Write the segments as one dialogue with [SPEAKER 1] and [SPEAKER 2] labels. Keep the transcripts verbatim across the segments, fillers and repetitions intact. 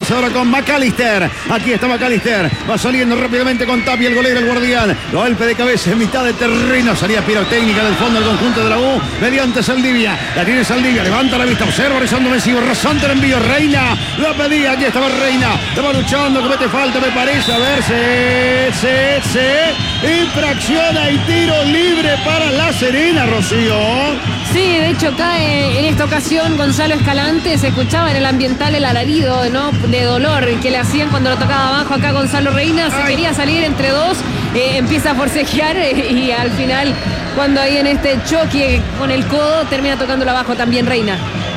[SPEAKER 1] encontrarse ahora con McAllister. Aquí está McAllister. Va saliendo rápidamente con Tapia, el golero, el guardián. Golpe de cabeza en mitad de terreno. Salida pirotécnica del fondo del conjunto de la U. Mediante Saldivia. La tiene Saldivia. Levanta la vista. Observa horizonte ofensivo. Rasante el envío. Reina. La pedía. Aquí estaba Reina. Estaba luchando. Comete falta, me parece. A ver. Se, se, se. Infracciona y tiro libre para La Serena, Rocío.
[SPEAKER 2] Sí, de hecho cae en esta ocasión Gonzalo Escalante. Se escuchaba en el ambiental el alarido, ¿no?, de dolor que le hacían cuando lo tocaba abajo acá Gonzalo Reina. Se Ay. quería salir entre dos, eh, empieza a forcejear eh, y al final, cuando ahí en este choque con el codo, termina tocándolo abajo también Reina.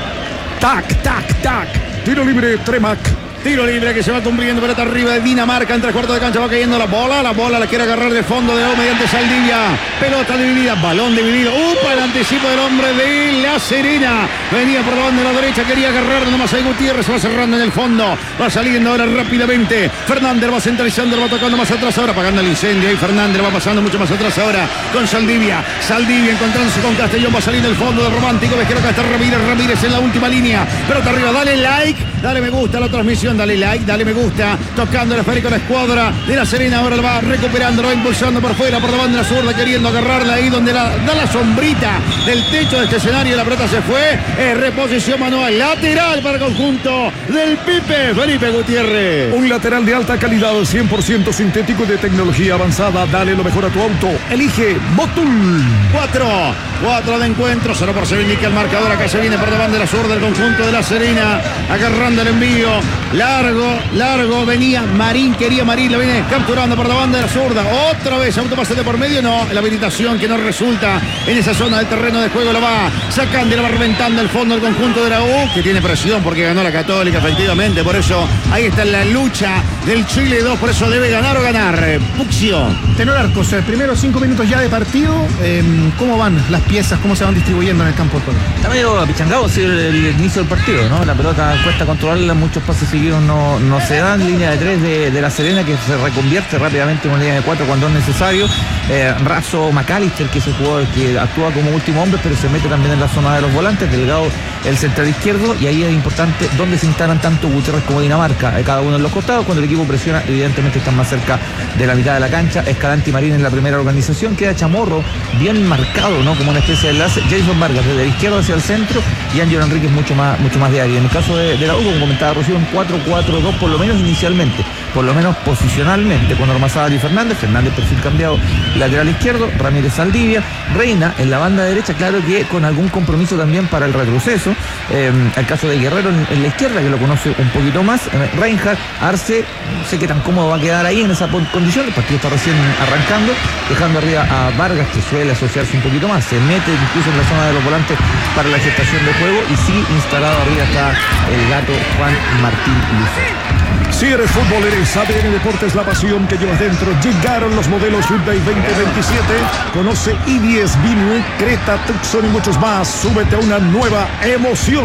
[SPEAKER 3] Tac, tac, tac. Tiro libre, Tremac.
[SPEAKER 1] Tiro libre que se va cumpliendo, pelota arriba de Dinamarca, en tres cuartos de cancha va cayendo la bola, la bola la quiere agarrar de fondo de O mediante Saldivia, pelota dividida, balón dividido, upa, el anticipo del hombre de La Serena, venía por la banda de la derecha, quería agarrar nomás ahí Gutiérrez, se va cerrando en el fondo, va saliendo ahora rápidamente, Fernández va centralizando, va tocando más atrás ahora, apagando el incendio, ahí Fernández va pasando mucho más atrás ahora, con Saldivia, Saldivia encontrándose con Castellón, va saliendo el fondo del Romántico, ves que acá está Ramírez, Ramírez en la última línea, pelota arriba, dale like, dale me gusta a la transmisión, dale like, dale me gusta, tocando el esférico la escuadra de La Serena, ahora lo va recuperando, lo va impulsando por fuera, por la banda de la zurda, queriendo agarrarla ahí donde la, da la sombrita del techo de este escenario, la pelota se fue, es reposición manual, lateral para el conjunto del Pipe, Felipe Gutiérrez.
[SPEAKER 3] Un lateral de alta calidad, cien por ciento sintético y de tecnología avanzada, dale lo mejor a tu auto, elige Motul.
[SPEAKER 1] Cuatro, cuatro de encuentro, cero por cero indica el marcador, acá se viene por la banda de la zurda del conjunto de La Serena, agarrando el envío, largo, largo, venía Marín, quería Marín, lo viene capturando por la banda de la zurda, otra vez, autopase de por medio, no, la habilitación que no resulta en esa zona del terreno de juego, lo va sacando y lo va reventando el fondo del conjunto de la U, que tiene presión porque ganó la Católica, efectivamente, por eso ahí está la lucha del Chile dos, por eso debe ganar o ganar. Puxio.
[SPEAKER 4] Tenor Arcos, eh, primeros cinco minutos ya de partido, eh, ¿cómo van las piezas, cómo se van distribuyendo en el campo de juego?
[SPEAKER 5] Está medio apichangado sí, el, el inicio del partido, ¿no? La pelota cuesta controlarla, muchos pases seguidos no, no se dan, línea de tres de, de La Serena que se reconvierte rápidamente en una línea de cuatro cuando es necesario. Eh, Razo McAllister, que es el jugador que actúa como último hombre, pero se mete también en la zona de los volantes, Delgado el central izquierdo, y ahí es importante dónde se instalan tanto Gutiérrez como Dinamarca, eh, cada uno en los costados. Cuando el equipo presiona, evidentemente están más cerca de la mitad de la cancha. Escalante y Marín en la primera organización, queda Chamorro bien marcado, ¿no?, como una especie de enlace, Jason Vargas desde la izquierda hacia el centro y Ángelo Enríquez mucho más, mucho más de área. En el caso de, de la U, como comentaba Rocío, un cuatro cuatro dos por lo menos inicialmente, por lo menos posicionalmente, con Ormazábal y Fernández, Fernández perfil cambiado lateral izquierdo, Ramírez Saldivia, Reina en la banda derecha, claro que con algún compromiso también para el retroceso, eh, el caso de Guerrero en, en la izquierda, que lo conoce un poquito más, eh, Reinhardt, Arce, no sé qué tan cómodo va a quedar ahí en esa condición, el partido está recién arrancando, dejando arriba a Vargas, que suele asociarse un poquito más, se mete incluso en la zona de los volantes para la gestación de juego, y sí, instalado arriba está el gato Juan Martín Luz.
[SPEAKER 3] Si eres futbolero, A D N Deportes, la pasión que llevas dentro. Llegaron los modelos Hyundai veinte veintisiete. Conoce i diez, Venue, Creta, Tucson y muchos más. Súbete a una nueva emoción.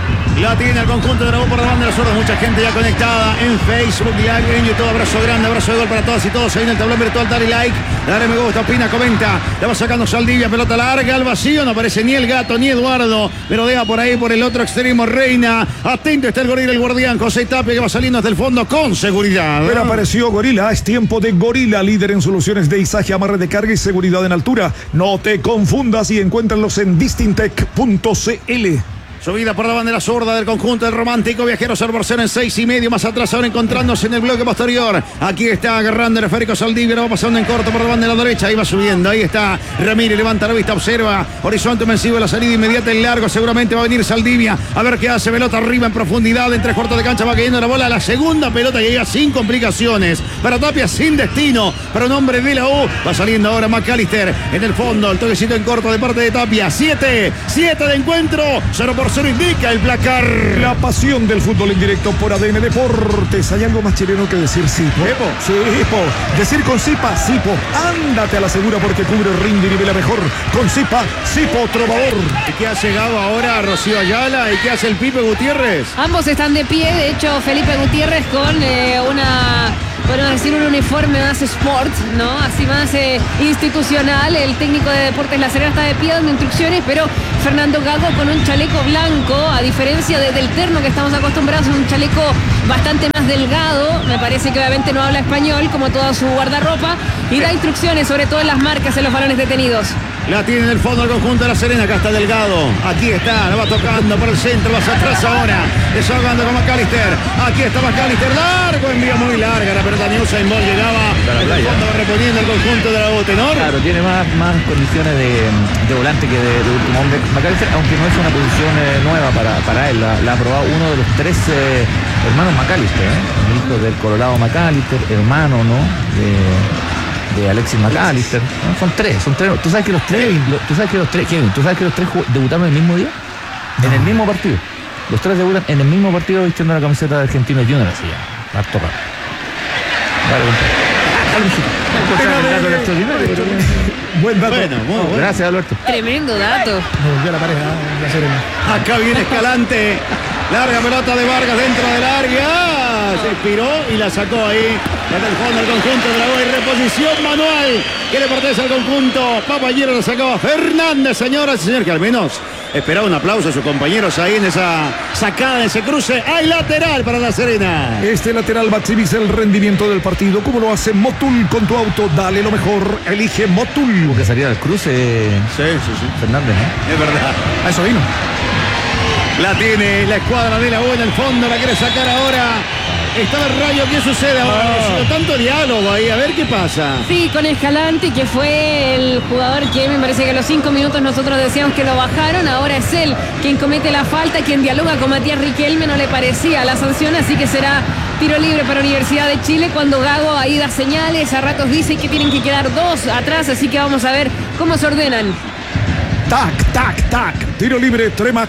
[SPEAKER 1] La tiene el conjunto de la U por la banda de la zurda. Mucha gente ya conectada en Facebook Live, en YouTube. Abrazo grande, abrazo de gol para todas y todos. Ahí en el tablón virtual, dale like, dale me gusta, opina, comenta. La va sacando Saldivia, pelota larga al vacío. No aparece ni el gato ni Eduardo. Pero deja por ahí, por el otro extremo, Reina. Atento está el gorila, el guardián. José Tapia, que va saliendo desde el fondo con seguridad.
[SPEAKER 3] Pero apareció Gorila. Es tiempo de Gorila, líder en soluciones de izaje, amarre de carga y seguridad en altura. No te confundas y encuéntralos en distintec punto c l.
[SPEAKER 1] Subida por la bandera zurda del conjunto del Romántico. Viajeros al Barcelona en seis y medio. Más atrás ahora encontrándose en el bloque posterior. Aquí está agarrando el esférico Saldivia. Lo va pasando en corto por la bandera derecha. Ahí va subiendo. Ahí está Ramírez. Levanta la vista. Observa. Horizonte ofensivo. La salida inmediata en largo. Seguramente va a venir Saldivia. A ver qué hace. Pelota arriba en profundidad. En tres cuartos de cancha va cayendo la bola. La segunda pelota que llega sin complicaciones. Para Tapia sin destino. Para un hombre de la U. Va saliendo ahora McAllister. En el fondo. El toquecito en corto de parte de Tapia. Siete. Siete de encuentro. Cero por cero indica el placar.
[SPEAKER 3] La pasión del fútbol en directo por A D N Deportes. ¿Hay algo más chileno que decir Sipo?
[SPEAKER 1] ¿Sipo?
[SPEAKER 3] Sipo. Decir con Sipa, Sipo. Ándate a la segura porque cubre, rinde y nivela mejor. Con Sipa, Sipo Trovador.
[SPEAKER 1] ¿Y qué ha llegado ahora Rocío Ayala? ¿Y qué hace el Pipe Gutiérrez?
[SPEAKER 2] Ambos están de pie. De hecho, Felipe Gutiérrez con eh, una... podemos decir un uniforme más sport, ¿no? Así más eh, institucional. El técnico de Deportes La Serena está de pie dando instrucciones, pero Fernando Gago con un chaleco blanco, a diferencia de, del terno que estamos acostumbrados, un chaleco bastante más más delgado, me parece que obviamente no habla español como todo su guardarropa, y da instrucciones sobre todo en las marcas en los balones detenidos.
[SPEAKER 1] La tiene en el fondo el conjunto de La Serena. Acá está Delgado. Aquí está. La va tocando por el centro. Va hacia atrás ahora. Desahogando con McAllister. Aquí está McAllister. Largo. Envío muy larga. La pelota ni Usain Bolt llegaba. En el fondo va reponiendo el conjunto de la U. Tenor.
[SPEAKER 5] Claro, tiene más, más condiciones de, de volante que de, de último hombre. McAllister, aunque no es una posición eh, nueva para, para él. La, la ha probado uno de los tres eh, hermanos McAllister. ¿eh? El hijo del Colorado McAllister. Hermano, ¿no? De, de Alexis McAllister, ¿no? Son tres, son tres. ¿Tú sabes que los tres, lo, tú sabes que los tres, Kevin, tú sabes que los tres debutaron el mismo día? No. En el mismo partido. Los tres debutan en el mismo partido vistiendo la camiseta de Argentinos Juniors, así ya. Harto raro. Vale,
[SPEAKER 3] Buen dato.
[SPEAKER 1] Bueno, muy bueno.
[SPEAKER 5] Gracias, Alberto.
[SPEAKER 2] Tremendo dato.
[SPEAKER 4] Me volvió la pareja de La Serena.
[SPEAKER 1] Acá viene Escalante. Larga pelota de Vargas dentro del área. Se inspiró y la sacó ahí. Desde el fondo del conjunto de la U. Y reposición manual que le pertenece al conjunto. Papayero la sacaba Fernández, señoras y señores, que al menos esperaba un aplauso a sus compañeros ahí en esa sacada, en ese cruce. Hay lateral para La Serena.
[SPEAKER 3] Este lateral maximiza el rendimiento del partido, como lo hace Motul con tu auto. Dale lo mejor, elige Motul.
[SPEAKER 5] Tuvo que salir al cruce
[SPEAKER 1] Sí, sí, sí.
[SPEAKER 5] Fernández, ¿no?
[SPEAKER 1] Es verdad.
[SPEAKER 4] A eso vino.
[SPEAKER 1] La tiene la escuadra de la U en el fondo. La quiere sacar ahora. Estaba el Rayo. ¿Qué sucede ahora?
[SPEAKER 3] Ah.
[SPEAKER 1] Tanto diálogo ahí. A ver qué pasa.
[SPEAKER 2] Sí, con Escalante, que fue el jugador que me parece que a los cinco minutos nosotros decíamos que lo bajaron. Ahora es él quien comete la falta, quien dialoga con Matías Riquelme. No le parecía la sanción, así que será tiro libre para Universidad de Chile, cuando Gago ahí da señales. A ratos dice que tienen que quedar dos atrás, así que vamos a ver cómo se ordenan.
[SPEAKER 3] Tac, tac, tac. Tiro libre, Tremac.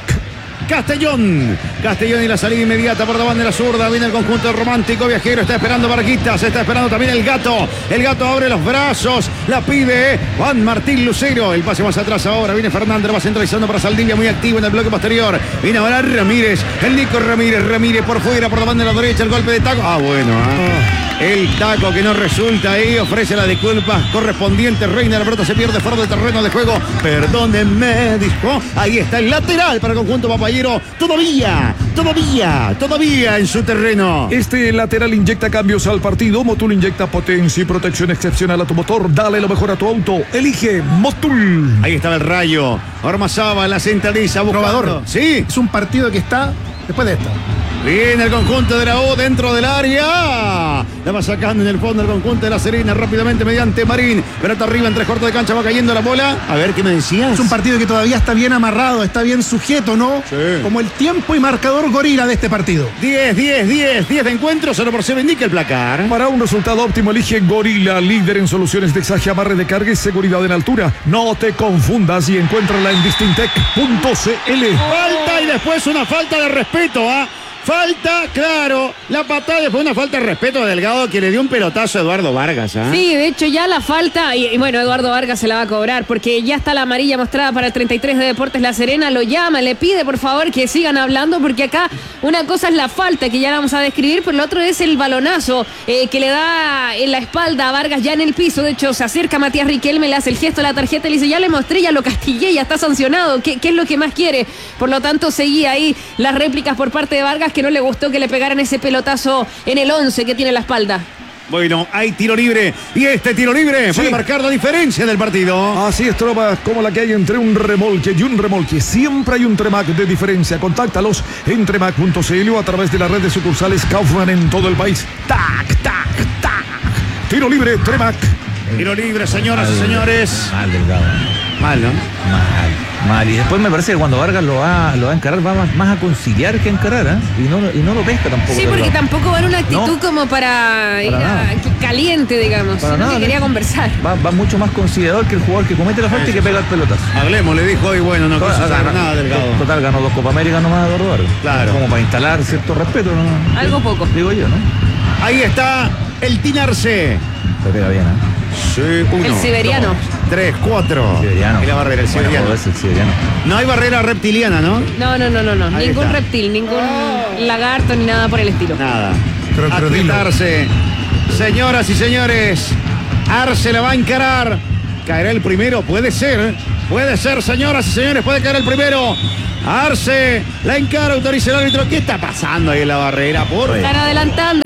[SPEAKER 1] Castellón. Castellón y la salida inmediata por la banda de la zurda. Viene el conjunto romántico viajero. Está esperando Varguitas. Está esperando también el gato. El gato abre los brazos. La pide Juan Martín Lucero. El pase más atrás ahora. Viene Fernández. Va centralizando para Saldivia. Muy activo en el bloque posterior. Viene ahora Ramírez. El Nico Ramírez. Ramírez por fuera. Por la banda de la derecha. El golpe de taco. Ah, bueno. ¿eh? El taco que no resulta ahí. Ofrece las disculpas correspondientes. Reina, la pelota se pierde fuera del terreno de juego. Perdónenme, dijo. Ahí está el lateral para el conjunto papayero. Todavía, todavía, todavía en su terreno.
[SPEAKER 3] Este lateral inyecta cambios al partido. Motul inyecta potencia y protección excepcional a tu motor. Dale lo mejor a tu auto. Elige Motul.
[SPEAKER 1] Ahí estaba el Rayo. Ormazábal la centraliza.
[SPEAKER 4] Probador.
[SPEAKER 1] Sí.
[SPEAKER 4] Es un partido que está después de esto.
[SPEAKER 1] Viene el conjunto de la U dentro del área. La va sacando en el fondo el conjunto de La Serena rápidamente mediante Marín. Pelota arriba en tres cuartos de cancha. Va cayendo la bola. A ver, ¿qué me decías?
[SPEAKER 4] Es un partido que todavía está bien amarrado, está bien sujeto, ¿no?
[SPEAKER 1] Sí.
[SPEAKER 4] Como el tiempo y marcador gorila de este partido.
[SPEAKER 1] diez, diez, diez. diez de encuentro. Solo por cero indica el placar.
[SPEAKER 3] Para un resultado óptimo, elige Gorila, líder en soluciones de exaje, amarre de carga y seguridad en altura. No te confundas y encuéntrala en distintec punto c l.
[SPEAKER 1] Falta y después una falta de respeto, ¿ah? Falta, claro, la patada después una falta de respeto a Delgado, que le dio un pelotazo a Eduardo Vargas. ¿eh?
[SPEAKER 2] Sí, de hecho ya la falta, y, y bueno, Eduardo Vargas se la va a cobrar, porque ya está la amarilla mostrada para el treinta y tres de Deportes La Serena. Lo llama, le pide por favor que sigan hablando, porque acá una cosa es la falta, que ya la vamos a describir, pero lo otro es el balonazo eh, que le da en la espalda a Vargas ya en el piso. De hecho, se acerca Matías Riquelme, le hace el gesto a la tarjeta y le dice: ya le mostré, ya lo castigué, ya está sancionado. ¿Qué, qué es lo que más quiere? Por lo tanto, seguía ahí las réplicas por parte de Vargas, que no le gustó que le pegaran ese pelotazo en el once que tiene la espalda.
[SPEAKER 1] Bueno, hay tiro libre y este tiro libre
[SPEAKER 3] Sí.
[SPEAKER 1] puede marcar la diferencia del partido.
[SPEAKER 3] Así es, tropa, como la que hay entre un remolque y un remolque. Siempre hay un Tremac de diferencia. Contáctalos en tremac punto c l o a través de la red de sucursales Kaufman en todo el país. ¡Tac, tac, tac! Tiro libre, Tremac.
[SPEAKER 1] Tiro libre, señoras y señores.
[SPEAKER 5] Mal, Delgado.
[SPEAKER 1] Mal, ¿no?
[SPEAKER 5] Mal, mal. Y después me parece que cuando Vargas lo va, lo va a encarar, va más, más a conciliar que a encarar, ¿eh? Y no, y no lo pesca tampoco.
[SPEAKER 2] Sí, porque
[SPEAKER 5] Delgado.
[SPEAKER 2] tampoco va en una actitud
[SPEAKER 5] No.
[SPEAKER 2] como para, ir
[SPEAKER 5] nada.
[SPEAKER 2] a- caliente, digamos,
[SPEAKER 5] Para
[SPEAKER 2] sino
[SPEAKER 5] nada,
[SPEAKER 2] que quería
[SPEAKER 5] ¿no?
[SPEAKER 2] conversar.
[SPEAKER 5] Va, va mucho más conciliador que el jugador que comete la falta y que pega el pelotazo.
[SPEAKER 1] Hablemos, le dijo hoy, bueno, no quiso saber nada, Delgado.
[SPEAKER 5] Total, ganó dos Copa América nomás Eduardo Vargas.
[SPEAKER 1] Claro.
[SPEAKER 5] Como para instalar cierto respeto, ¿no?
[SPEAKER 2] Algo poco.
[SPEAKER 5] Digo yo, ¿no?
[SPEAKER 1] Ahí está el Tinarse.
[SPEAKER 5] Se pega bien, ¿eh?
[SPEAKER 1] Sí, uno,
[SPEAKER 2] El siberiano.
[SPEAKER 1] dos, tres, cuatro.
[SPEAKER 5] Siberiano.
[SPEAKER 1] Y la barrera, el
[SPEAKER 5] Bueno,
[SPEAKER 1] siberiano.
[SPEAKER 5] puede ser siberiano.
[SPEAKER 1] No hay barrera reptiliana, ¿no?
[SPEAKER 2] No, no, no, no, no.
[SPEAKER 1] Ahí
[SPEAKER 2] Ningún
[SPEAKER 1] está.
[SPEAKER 2] reptil, ningún lagarto ni nada por el estilo.
[SPEAKER 1] Nada.
[SPEAKER 4] Crocodilo.
[SPEAKER 1] Aquietarse. Señoras y señores, Arce la va a encarar. ¿Caerá el primero? Puede ser. Puede ser, señoras y señores, puede caer el primero. Arce la encara, autoriza el árbitro. ¿Qué está pasando ahí en la barrera? Por
[SPEAKER 2] Están adelantando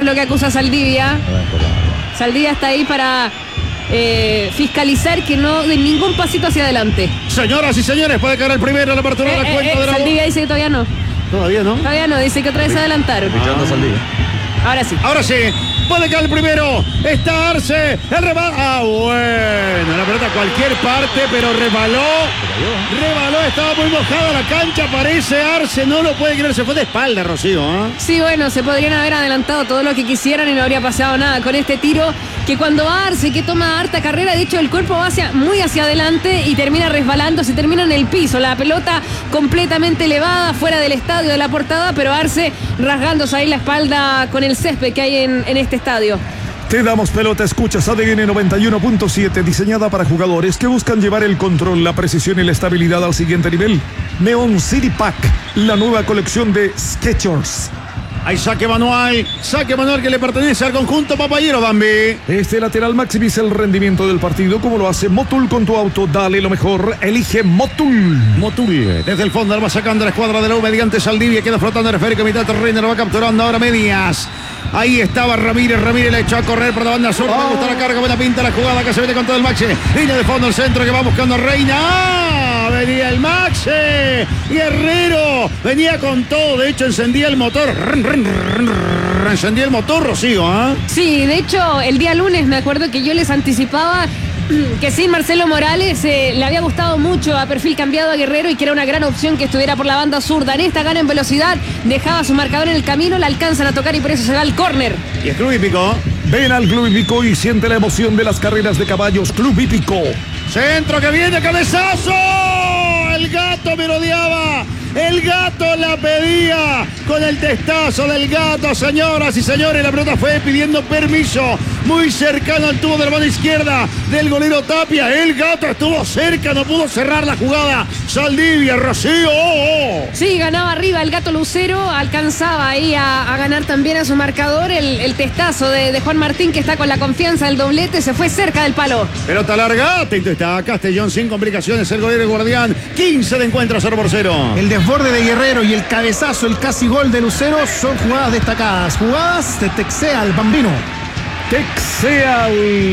[SPEAKER 2] lo que acusa Saldivia. Saldivia está ahí para eh, fiscalizar que no de ningún pasito hacia adelante.
[SPEAKER 1] Señoras y señores, puede caer el primero en la apertura de
[SPEAKER 2] Eh,
[SPEAKER 1] la
[SPEAKER 2] eh,
[SPEAKER 1] cuenta
[SPEAKER 2] eh,
[SPEAKER 1] de la
[SPEAKER 2] Saldivia dice que todavía no.
[SPEAKER 1] Todavía no.
[SPEAKER 2] Todavía no, dice que otra vez se adelantaron. Ahora sí.
[SPEAKER 1] Ahora sí, puede caer el primero. Está Arce. El remate. Ah, bueno. La pelota a cualquier parte, pero rebaló. Rebaló, estaba muy mojada la cancha. Parece Arce. No lo puede creer. Se fue de espalda, Rocío. ¿eh?
[SPEAKER 2] Sí, bueno, se podrían haber adelantado todo lo que quisieran y no habría pasado nada con este tiro. Que cuando Arce, que toma harta carrera, de hecho el cuerpo va hacia, muy hacia adelante y termina resbalando, se termina en el piso. La pelota completamente elevada, fuera del estadio de la portada, pero Arce rasgándose ahí la espalda con el césped que hay en, en este estadio.
[SPEAKER 3] Te damos pelota, escuchas A D N noventa y uno punto siete, diseñada para jugadores que buscan llevar el control, la precisión y la estabilidad al siguiente nivel. Neon City Pack, la nueva colección de Skechers.
[SPEAKER 1] Hay saque manual, saque manual que le pertenece al conjunto Papayero, Bambi.
[SPEAKER 3] Este lateral maximiza el rendimiento del partido como lo hace Motul con tu auto. Dale lo mejor, elige Motul.
[SPEAKER 1] Motul, desde el fondo, va sacando la escuadra de la U mediante Saldivia, queda flotando el esférico, mitad terreno, lo va capturando ahora medias. Ahí estaba Ramírez, Ramírez le echó a correr por la banda sur, oh. Me gusta la carga, buena pinta la jugada que se viene con todo el Maxi. Línea de fondo, el centro que va buscando a Reina. ¡Ah! Venía el Maxi. Guerrero venía con todo, de hecho encendía el motor. Encendía el motor, Rocío, ¿ah? ¿eh?
[SPEAKER 2] Sí, de hecho, el día lunes me acuerdo que yo les anticipaba que sin Marcelo Morales eh, le había gustado mucho a perfil cambiado a Guerrero y que era una gran opción que estuviera por la banda zurda. En esta gana en velocidad, dejaba su marcador en el camino, la alcanzan a tocar y por eso se va al córner.
[SPEAKER 1] Y el Club Hípico.
[SPEAKER 3] Ven al Club Hípico y siente la emoción de las carreras de caballos. Club Hípico.
[SPEAKER 1] Centro que viene, cabezazo. El gato merodeaba. El gato la pedía con el testazo del gato, señoras y señores. La pelota fue pidiendo permiso. Muy cercano al tubo de la mano izquierda del golero Tapia. El gato estuvo cerca, no pudo cerrar la jugada. Saldivia, Rocío. Oh, oh.
[SPEAKER 2] Sí, ganaba arriba el gato Lucero. Alcanzaba ahí a, a ganar también a su marcador. El, el testazo de, de Juan Martín, que está con la confianza del doblete, se fue cerca del palo.
[SPEAKER 1] Pelota larga. Atento está Castellón sin complicaciones. El golero guardián. quince de encuentro, cero por cero.
[SPEAKER 4] El desborde de Guerrero y el cabezazo, el casi gol de Lucero son jugadas destacadas. Jugadas de Texeal, Bambino.
[SPEAKER 3] Texeal,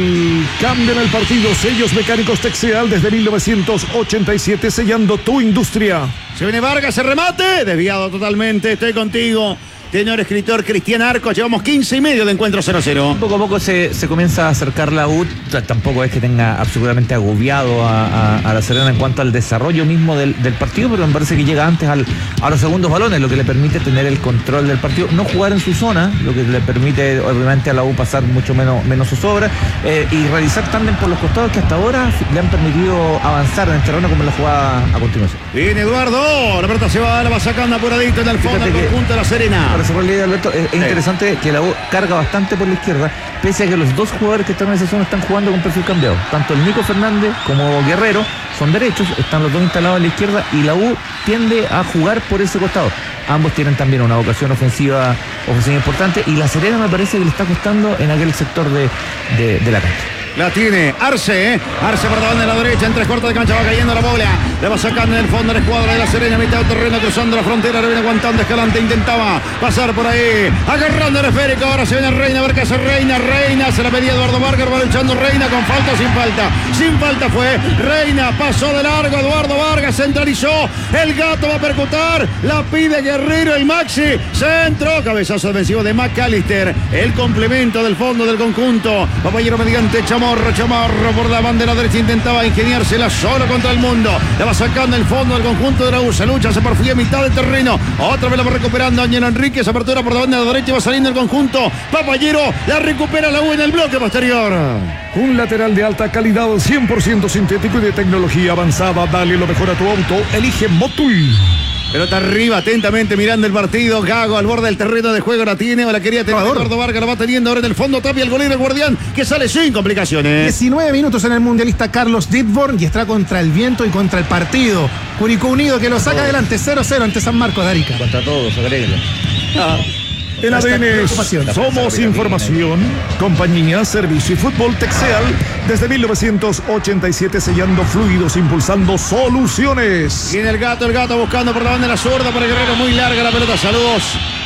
[SPEAKER 3] cambian el partido, sellos mecánicos Texeal desde mil novecientos ochenta y siete, sellando tu industria.
[SPEAKER 1] Se viene Vargas, el remate, desviado totalmente, estoy contigo. Señor escritor Cristian Arcos, llevamos quince y medio de encuentro cero cero.
[SPEAKER 5] Poco a poco se, se comienza a acercar la U. Tampoco es que tenga absolutamente agobiado a, a, a La Serena en cuanto al desarrollo mismo del, del partido, pero me parece que llega antes al, a los segundos balones, lo que le permite tener el control del partido, no jugar en su zona, lo que le permite obviamente a la U pasar mucho menos, menos sus obras eh, y realizar tándem por los costados que hasta ahora le han permitido avanzar en el terreno como en la jugada a continuación.
[SPEAKER 1] Viene Eduardo, la pelota se va, la va sacando apuradito en el fondo, el conjunto de La Serena.
[SPEAKER 5] Alberto, es, es interesante que la U carga bastante por la izquierda, pese a que los dos jugadores que están en esa zona están jugando con perfil cambiado. Tanto el Nico Fernández como Guerrero son derechos, están los dos instalados a la izquierda y la U tiende a jugar por ese costado. Ambos tienen también una vocación ofensiva, ofensiva importante y La Serena me parece que le está costando en aquel sector de, de, de la cancha.
[SPEAKER 1] La tiene Arce, ¿eh? Arce por la banda de la derecha, en tres cuartos de cancha va cayendo la bola. Le va sacando en el fondo la escuadra de La Serena, mitad del terreno, cruzando la frontera, le viene aguantando Escalante, intentaba pasar por ahí, agarrando el esférico, ahora se viene Reina, a ver qué hace Reina, Reina, se la pedía Eduardo Vargas, va luchando Reina con falta o sin falta. Sin falta fue, Reina pasó de largo, Eduardo Vargas centralizó, el gato va a percutar, la pide Guerrero, el Maxi, centro, cabezazo defensivo de McAllister, el complemento del fondo del conjunto, Papayero mediante Chamorro, Chamorro por la bandera derecha, intentaba ingeniársela solo contra el mundo, la va sacando el fondo del conjunto de la U, se lucha, se perfila a mitad del terreno, otra vez la va recuperando Ángel Enríquez, apertura por la banda de la derecha, va saliendo el conjunto, Papayero, la recupera la U en el bloque posterior.
[SPEAKER 3] Un lateral de alta calidad, cien por ciento sintético y de tecnología avanzada, dale lo mejor a tu auto, elige Motul.
[SPEAKER 1] Pelota arriba, atentamente mirando el partido. Gago al borde del terreno de juego la tiene, o la quería tener Eduardo Vargas, la va teniendo ahora en el fondo. Tapia el golero, el guardián, que sale sin complicaciones.
[SPEAKER 4] diecinueve minutos en el mundialista Carlos Ditborn y está contra el viento y contra el partido. Curicó Unido que lo saca todos adelante cero cero ante San Marcos de Arica.
[SPEAKER 5] Contra todos, agréguenlo.
[SPEAKER 3] Ah. En A D N somos información, compañía, servicio y fútbol Texeal desde mil novecientos ochenta y siete, sellando fluidos, impulsando soluciones.
[SPEAKER 1] Viene el gato, el gato buscando por la banda de la zurda para Guerrero, muy larga la pelota, saludos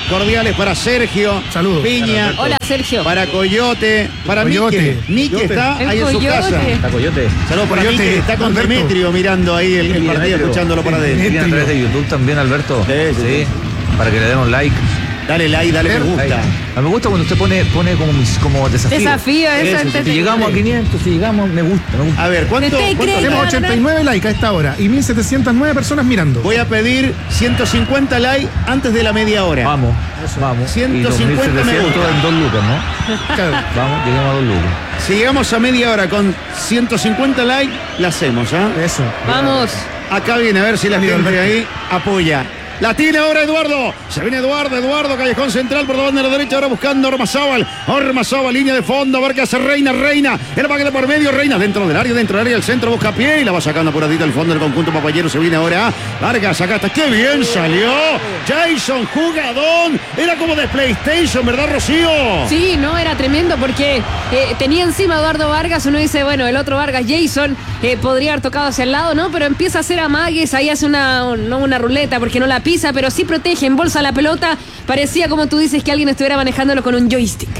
[SPEAKER 1] cordiales para Sergio.
[SPEAKER 4] Saludos.
[SPEAKER 1] Piña.
[SPEAKER 2] Hola, Sergio.
[SPEAKER 1] Para Coyote. Para
[SPEAKER 4] Coyote.
[SPEAKER 1] Miki. Miki
[SPEAKER 4] Coyote.
[SPEAKER 1] está
[SPEAKER 2] El
[SPEAKER 1] ahí en su
[SPEAKER 2] Coyote.
[SPEAKER 1] casa.
[SPEAKER 5] Está Coyote.
[SPEAKER 1] Saludos para
[SPEAKER 4] Coyote,
[SPEAKER 1] Miki. Está con
[SPEAKER 4] Alberto.
[SPEAKER 1] Demetrio mirando ahí el, el partido,
[SPEAKER 5] Demetrio.
[SPEAKER 1] escuchándolo para adentro.
[SPEAKER 5] Viene a través de YouTube también, Alberto.
[SPEAKER 1] Sí, sí, sí.
[SPEAKER 5] Para que le den un like.
[SPEAKER 1] Dale like, dale me gusta.
[SPEAKER 5] Like. A mí me gusta cuando usted pone, pone como, mis- como desafío.
[SPEAKER 2] Desafío, eso.
[SPEAKER 1] Eso,
[SPEAKER 2] este-
[SPEAKER 5] Si llegamos a quinientos, si llegamos, me gusta. Me gusta.
[SPEAKER 1] A ver, ¿cuánto?
[SPEAKER 2] Te
[SPEAKER 1] cuánto-
[SPEAKER 2] crees.
[SPEAKER 4] Tenemos ochenta y nueve likes a esta hora y mil setecientas nueve personas mirando.
[SPEAKER 1] Voy a pedir ciento cincuenta likes antes de la media hora.
[SPEAKER 5] Vamos, vamos.
[SPEAKER 1] ciento cincuenta
[SPEAKER 5] Y los mil setecientos
[SPEAKER 1] me gusta.
[SPEAKER 5] en dos lucas, ¿no?
[SPEAKER 4] Claro.
[SPEAKER 5] Vamos, lleguemos a dos lucas.
[SPEAKER 1] Si llegamos a media hora con ciento cincuenta likes, la hacemos, ¿ah?
[SPEAKER 4] Eso.
[SPEAKER 2] Vamos.
[SPEAKER 1] Acá viene, a ver si la
[SPEAKER 4] Mira,
[SPEAKER 1] gente
[SPEAKER 4] Alberto.
[SPEAKER 1] ahí apoya. La tiene ahora Eduardo. Se viene Eduardo, Eduardo, callejón central por la banda de la derecha. Ahora buscando Ormazábal. Ormazábal, línea de fondo. A ver qué hace Reina, Reina. El paquete por medio. Reina dentro del área, dentro del área. El centro busca pie y la va sacando apuradita al fondo del conjunto papayero. Se viene ahora Vargas. Acá está. ¡Qué bien salió! Jason, jugadón. Era como de PlayStation, ¿verdad, Rocío?
[SPEAKER 2] Sí, no, era tremendo porque eh, tenía encima a Eduardo Vargas. Uno dice, bueno, el otro Vargas, Jason, eh, podría haber tocado hacia el lado, ¿no? Pero empieza a hacer amagues. Ahí hace una, no una ruleta porque no la pisa, pero sí protege, embolsa la pelota. Parecía, como tú dices, que alguien estuviera manejándolo con un joystick.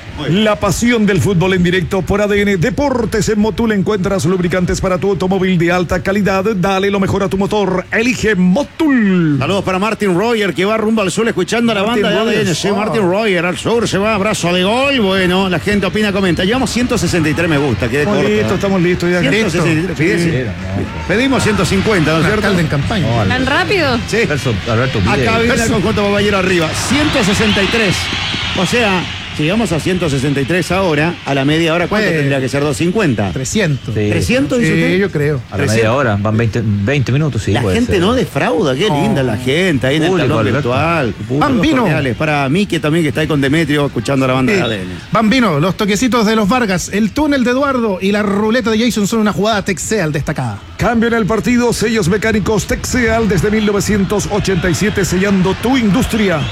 [SPEAKER 3] La pasión del fútbol en directo por A D N Deportes. En Motul encuentras lubricantes para tu automóvil de alta calidad. Dale lo mejor a tu motor. Elige Motul.
[SPEAKER 1] Saludos para Martin Royer, que va rumbo al sur escuchando a la
[SPEAKER 3] Martin
[SPEAKER 1] banda de A D N.
[SPEAKER 3] Royer.
[SPEAKER 1] Sí,
[SPEAKER 3] Oh.
[SPEAKER 1] Martin Royer al sur, se va, abrazo de gol. Bueno, la gente opina, comenta. Llevamos ciento sesenta y tres me gusta, quede
[SPEAKER 3] Estamos
[SPEAKER 1] corto.
[SPEAKER 3] listos,
[SPEAKER 1] ¿eh?
[SPEAKER 3] estamos listos ya.
[SPEAKER 1] ciento sesenta y tres, fíjese. Pedimos ciento cincuenta, ¿no es
[SPEAKER 4] Un
[SPEAKER 1] cierto?
[SPEAKER 4] alcalde en campaña.
[SPEAKER 5] No,
[SPEAKER 2] ¿Tan
[SPEAKER 5] Alberto.
[SPEAKER 2] rápido?
[SPEAKER 1] Sí.
[SPEAKER 5] Alberto, Alberto, pide.
[SPEAKER 1] Acá viene el conjunto papayero arriba. ciento sesenta y tres. O sea, si llegamos a ciento sesenta y tres ahora, a la media hora, ¿cuánto
[SPEAKER 4] Pues,
[SPEAKER 1] tendría que ser? ¿doscientos cincuenta?
[SPEAKER 4] trescientos.
[SPEAKER 5] Sí.
[SPEAKER 1] ¿trescientos? dice
[SPEAKER 4] Sí,
[SPEAKER 1] usted?
[SPEAKER 4] yo creo.
[SPEAKER 5] A la media hora, van veinte, veinte minutos, sí.
[SPEAKER 1] La
[SPEAKER 5] puede
[SPEAKER 1] gente
[SPEAKER 5] ser.
[SPEAKER 1] no defrauda, qué linda la gente ahí en el
[SPEAKER 5] Público,
[SPEAKER 1] tablón
[SPEAKER 5] Alberto.
[SPEAKER 1] virtual.
[SPEAKER 4] Bambino.
[SPEAKER 1] Cordiales. Para Miki también, que está ahí con Demetrio escuchando a la banda de A D N.
[SPEAKER 4] Bambino, los toquecitos de los Vargas, el túnel de Eduardo y la ruleta de Jason son una jugada Texeal destacada.
[SPEAKER 3] Cambio en el partido. Sellos mecánicos Texeal desde mil novecientos ochenta y siete, sellando tu industria.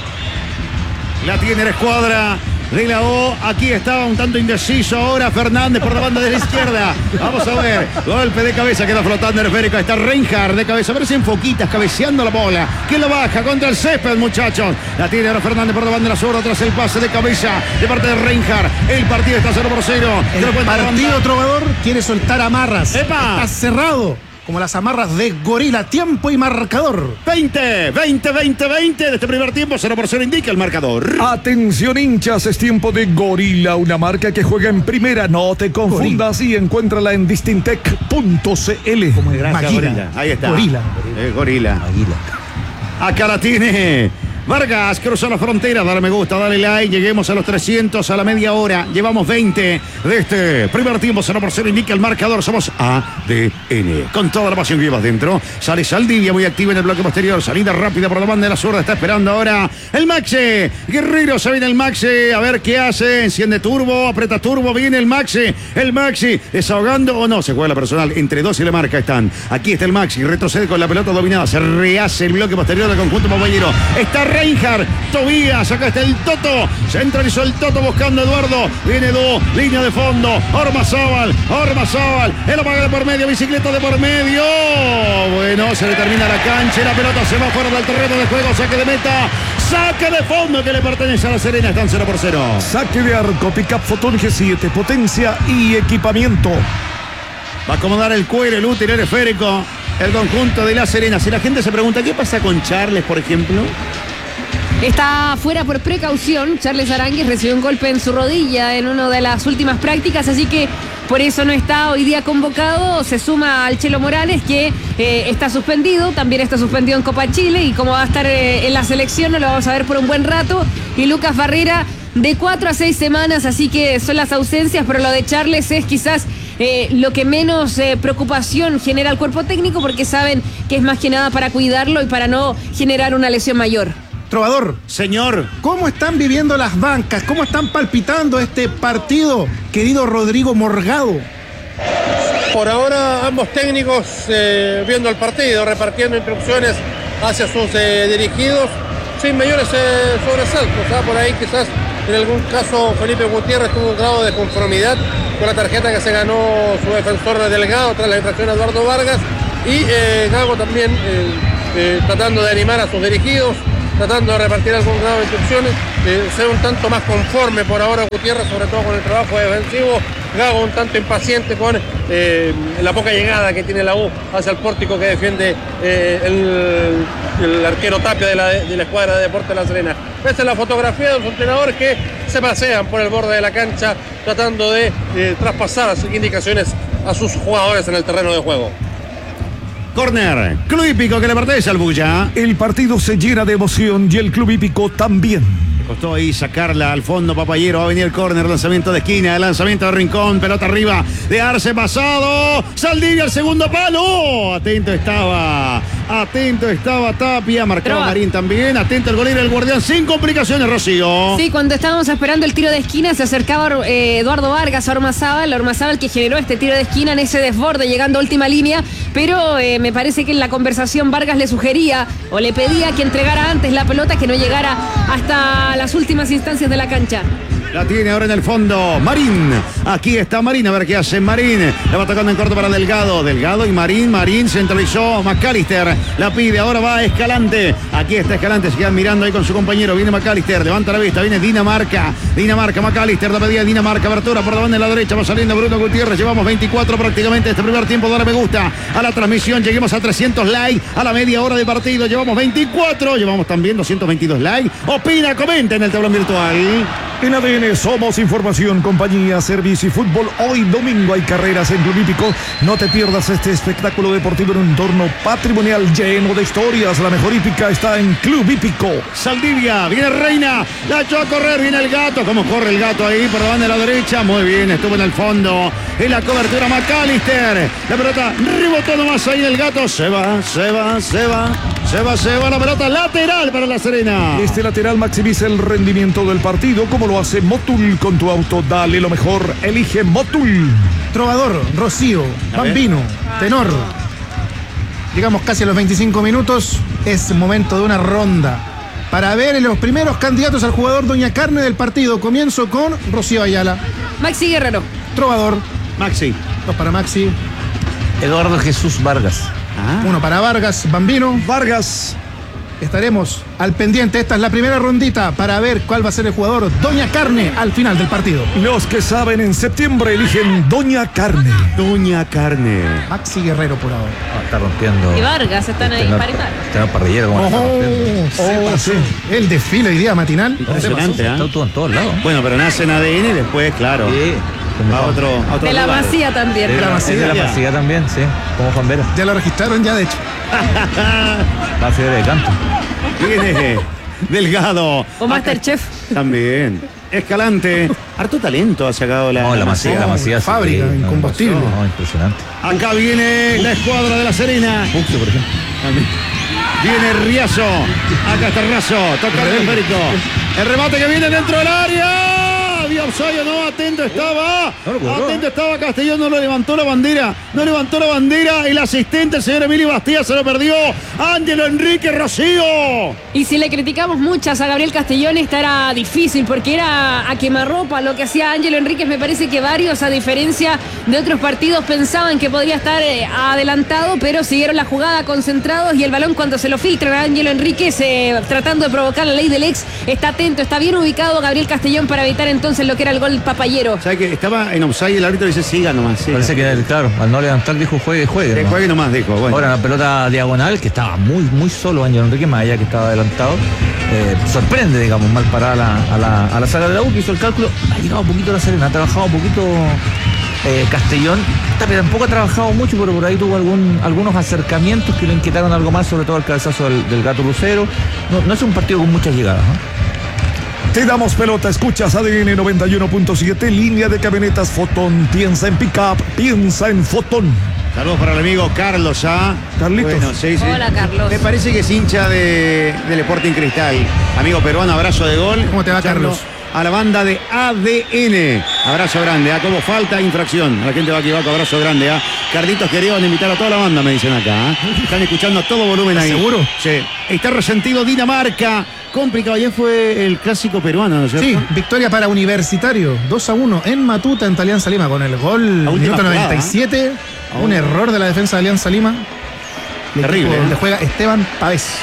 [SPEAKER 1] La tiene la escuadra de la O. Aquí estaba un tanto indeciso ahora Fernández por la banda de la izquierda. Vamos a ver. Golpe de cabeza, queda flotando el esférico. Está Reinhardt de cabeza. Aparecen foquitas cabeceando la bola. ¿Quién lo baja? Contra el césped, muchachos. La tiene ahora Fernández por la banda de la zurda. Tras el pase de cabeza de parte de Reinhardt. El partido está cero por cero.
[SPEAKER 4] El
[SPEAKER 1] Se lo cuenta la
[SPEAKER 4] partido
[SPEAKER 1] banda.
[SPEAKER 4] trovador quiere soltar amarras.
[SPEAKER 1] ¡Epa!
[SPEAKER 4] Está cerrado, como las amarras de Gorila. Tiempo y marcador.
[SPEAKER 1] veinte, veinte, veinte, veinte de este primer tiempo. cero por cero indica el marcador.
[SPEAKER 3] Atención hinchas, es tiempo de Gorila, una marca que juega en primera. No te confundas y encuéntrala en distintec punto cl.
[SPEAKER 4] Como el
[SPEAKER 1] Gracias,
[SPEAKER 4] Maguila.
[SPEAKER 1] Gorila. Ahí está.
[SPEAKER 4] Gorila.
[SPEAKER 1] Eh, gorila.
[SPEAKER 5] Águila.
[SPEAKER 1] Acá la tiene. Vargas cruzó la frontera, dale me gusta, dale like, lleguemos a los trescientos a la media hora, llevamos veinte de este primer tiempo, cero por cero indica el marcador, somos A D N, con toda la pasión que llevas dentro, sale Saldivia muy activa en el bloque posterior, salida rápida por la banda de la zurda, está esperando ahora el Maxi, Guerrero, se viene el Maxi, a ver qué hace, enciende turbo, aprieta turbo, viene el Maxi, el Maxi, desahogando o no, se juega la personal, entre dos y la marca están, aquí está el Maxi, retrocede con la pelota dominada, se rehace el bloque posterior del conjunto papayero, está Reinhardt, Tobías, acá está el Toto, centralizó el Toto buscando a Eduardo, viene Do, línea de fondo, Ormazábal, Ormazábal, el apaga de por medio, bicicleta de por medio, bueno, se le termina la cancha, y la pelota se va fuera del terreno de juego, saque de meta, saque de fondo que le pertenece a la Serena, están cero por cero.
[SPEAKER 3] Saque de arco, pickup Fotón G siete, potencia y equipamiento.
[SPEAKER 1] Va a acomodar el cuero, el útero, el esférico, el conjunto de la Serena. Si la gente se pregunta, ¿qué pasa con Charles, por ejemplo?
[SPEAKER 2] Está fuera por precaución. Charles Aránguiz recibió un golpe en su rodilla en una de las últimas prácticas, así que por eso no está hoy día convocado. Se suma al Chelo Morales, que eh, está suspendido, también está suspendido en Copa Chile, y como va a estar eh, en la selección, no lo vamos a ver por un buen rato. Y Lucas Barrera de cuatro a seis semanas, así que son las ausencias, pero lo de Charles es quizás eh, lo que menos eh, preocupación genera al cuerpo técnico, porque saben que es más que nada para cuidarlo y para no generar una lesión mayor.
[SPEAKER 4] Trovador,
[SPEAKER 1] Señor,
[SPEAKER 4] ¿cómo están viviendo las bancas? ¿Cómo están palpitando este partido, querido Rodrigo Morgado?
[SPEAKER 6] Por ahora ambos técnicos eh, viendo el partido, repartiendo instrucciones hacia sus eh, dirigidos, sin mayores eh, sobresaltos. ¿ah? Por ahí quizás en algún caso Felipe Gutiérrez tuvo un grado de conformidad con la tarjeta que se ganó su defensor Delgado tras la infracción de Eduardo Vargas, y eh, Gago también eh, eh, tratando de animar a sus dirigidos, tratando de repartir algún grado de instrucciones, eh, ser un tanto más conforme por ahora Gutiérrez, sobre todo con el trabajo defensivo. Gago un tanto impaciente con eh, la poca llegada que tiene la U hacia el pórtico que defiende eh, el, el arquero Tapia de la, de la escuadra de Deportes de La Serena. Esta es la fotografía de los entrenadores que se pasean por el borde de la cancha tratando de eh, traspasar las indicaciones a sus jugadores en el terreno de juego.
[SPEAKER 1] Corner, Club Hípico que le pertenece al Bulla.
[SPEAKER 3] El partido se llena de emoción y el Club Hípico también.
[SPEAKER 1] Costó ahí sacarla al fondo, Papayero. Va a venir el córner, lanzamiento de esquina, el lanzamiento de Rincón, pelota arriba de Arce pasado. Saldivia al segundo palo. Atento estaba, atento estaba Tapia. Marcaba
[SPEAKER 2] Trova.
[SPEAKER 1] Marín también. Atento el golero, el guardián, sin complicaciones, Rocío.
[SPEAKER 2] Sí, cuando estábamos esperando el tiro de esquina se acercaba eh, Eduardo Vargas a Ormazábal, Ormazábal que generó este tiro de esquina en ese desborde llegando a última línea, pero eh, me parece que en la conversación Vargas le sugería o le pedía que entregara antes la pelota, que no llegara hasta las últimas instancias de la cancha.
[SPEAKER 1] La tiene ahora en el fondo Marín. Aquí está Marín, a ver qué hace Marín. La va tocando en corto para Delgado. Delgado y Marín. Marín centralizó McAllister. La pide, ahora va Escalante. Aquí está Escalante, se quedan mirando ahí con su compañero. Viene McAllister, levanta la vista, viene Dinamarca. Dinamarca, McAllister, la pedida Dinamarca. Abertura por la banda de la derecha, va saliendo Bruno Gutiérrez. Llevamos veinticuatro prácticamente este primer tiempo. Dale me gusta a la transmisión. Lleguemos a trescientos likes a la media hora de partido. Llevamos veinticuatro. Llevamos también doscientos veintidós likes. Opina, comenta en el tablón virtual.
[SPEAKER 3] En A D N somos información, compañía, servicio y fútbol. Hoy domingo hay carreras en Club Hípico. No te pierdas este espectáculo deportivo en un entorno patrimonial lleno de historias. La mejor hípica está en Club Hípico.
[SPEAKER 1] Saldivia, viene Reina, la echó a correr, viene el gato. ¿Cómo corre el gato ahí por la banda de la derecha? Muy bien, estuvo en el fondo. En la cobertura McAllister. La pelota rebotó nomás ahí el gato. Se va, se va, se va. Se va, se va la pelota lateral para La Serena.
[SPEAKER 3] Este lateral maximiza el rendimiento del partido como lo hace Motul con tu auto. Dale lo mejor, elige Motul.
[SPEAKER 4] Trovador, Rocío,
[SPEAKER 1] A ver.
[SPEAKER 4] Bambino, Tenor. Llegamos casi a los veinticinco minutos. Es momento de una ronda para ver los primeros candidatos al jugador Doña Carne del partido. Comienzo con Rocío Ayala.
[SPEAKER 2] Maxi Guerrero.
[SPEAKER 4] Trovador,
[SPEAKER 1] Maxi.
[SPEAKER 4] dos para Maxi,
[SPEAKER 5] Eduardo Jesús Vargas.
[SPEAKER 1] Ah.
[SPEAKER 4] uno para Vargas, Bambino.
[SPEAKER 3] Vargas.
[SPEAKER 4] Estaremos al pendiente. Esta es la primera rondita para ver cuál va a ser el jugador Doña Carne al final del partido.
[SPEAKER 3] Los que saben en septiembre eligen Doña Carne.
[SPEAKER 1] Doña Carne.
[SPEAKER 4] Maxi Guerrero por ahora.
[SPEAKER 5] Ah, está rompiendo.
[SPEAKER 2] Y Vargas están ahí par y par.
[SPEAKER 5] Está parrillero como está rompiendo.
[SPEAKER 4] Oh, sí. El desfile hoy día matinal.
[SPEAKER 1] Impresionante, ¿eh?
[SPEAKER 5] Está todo en todos lados.
[SPEAKER 1] Bueno, pero nace en A D N y después, claro,
[SPEAKER 5] Sí, como
[SPEAKER 1] va a
[SPEAKER 5] Juan-
[SPEAKER 1] otro, a otro
[SPEAKER 2] De la
[SPEAKER 1] lugar.
[SPEAKER 2] Masía también.
[SPEAKER 5] de la,
[SPEAKER 4] la
[SPEAKER 5] es de la
[SPEAKER 1] Masía.
[SPEAKER 5] Masía también, sí. Como Juan Vera.
[SPEAKER 4] Ya lo registraron ya, de hecho.
[SPEAKER 5] Va a ser de canto.
[SPEAKER 1] Viene Delgado.
[SPEAKER 2] O Masterchef.
[SPEAKER 1] También. Escalante. Harto talento ha sacado la,
[SPEAKER 5] No, la Masía, la Masía. sí,
[SPEAKER 4] fábrica,
[SPEAKER 5] sí, no,
[SPEAKER 4] incombustible.
[SPEAKER 5] No, impresionante.
[SPEAKER 1] Acá viene la escuadra de La Serena.
[SPEAKER 5] Puxio, por ejemplo.
[SPEAKER 1] También. Viene Riazo. Acá está Razo. Toca el esférico. El remate que viene dentro del área. Había offside, no, atento estaba.
[SPEAKER 5] No lo cobró.
[SPEAKER 1] Atento estaba Castellón, no lo levantó la bandera. No levantó la bandera. El asistente, el señor Emilio Bastía, se lo perdió. Ángelo Enrique Rocío.
[SPEAKER 2] Y si le criticamos muchas a Gabriel Castellón, esta era difícil porque era a quemarropa lo que hacía Ángelo Enríquez. Me parece que varios, a diferencia de otros partidos, pensaban que podría estar eh, adelantado, pero siguieron la jugada concentrados y el balón cuando se lo filtran a Ángelo Enríquez eh, tratando de provocar la ley del ex, está atento, está bien ubicado Gabriel Castellón para evitar entonces lo que era el gol papayero.
[SPEAKER 1] ¿Sabes que estaba en offside y el árbitro dice siga nomás? Siga.
[SPEAKER 5] Parece que, claro, al no levantar dijo juegue, juegue.
[SPEAKER 1] Que
[SPEAKER 5] ¿no?
[SPEAKER 1] juegue nomás, dijo. Bueno.
[SPEAKER 5] Ahora la pelota diagonal, que estaba muy, muy solo Ángel Enrique, más allá que estaba adelantado. Eh, sorprende, digamos, mal parada a la, a la, a la saga de la U, que hizo el cálculo. Ha llegado un poquito La Serena, ha trabajado un poquito eh, Castellón. Tapia tampoco ha trabajado mucho, pero por ahí tuvo algún, algunos acercamientos que le inquietaron algo más, sobre todo el cabezazo del, del Gato Lucero. No, no es un partido con muchas llegadas, ¿no?
[SPEAKER 3] Te damos pelota, escuchas A D N noventa y uno punto siete, línea de camionetas Fotón. Piensa en pick-up, piensa en Fotón.
[SPEAKER 1] Saludos para el amigo Carlos, ¿ah?
[SPEAKER 3] Carlitos.
[SPEAKER 1] Bueno, sí, sí.
[SPEAKER 2] Hola, Carlos.
[SPEAKER 1] Me parece que es hincha de, del Sporting Cristal. Amigo peruano, abrazo de gol.
[SPEAKER 4] ¿Cómo te va,
[SPEAKER 1] Escuchando
[SPEAKER 4] Carlos?
[SPEAKER 1] A la banda de A D N. Abrazo grande, ¿ah? Como falta infracción. A la gente va aquí abajo, abrazo grande, ¿ah? Carlitos, querían invitar a toda la banda, me dicen acá, ¿ah? Están escuchando a todo volumen ahí.
[SPEAKER 4] ¿Seguro?
[SPEAKER 1] Sí. Está resentido Dinamarca. Complicado, ayer fue el clásico peruano, ¿no es cierto?
[SPEAKER 4] Sí, victoria para Universitario, dos a uno en Matuta, en Alianza Lima, con el gol
[SPEAKER 1] La última
[SPEAKER 4] minuto
[SPEAKER 1] jugada,
[SPEAKER 4] noventa y siete.
[SPEAKER 1] Ah,
[SPEAKER 4] Un
[SPEAKER 1] bueno.
[SPEAKER 4] error de la defensa de Alianza Lima. El
[SPEAKER 1] Terrible,
[SPEAKER 4] equipo
[SPEAKER 1] ¿eh?
[SPEAKER 4] donde juega Esteban Pavés.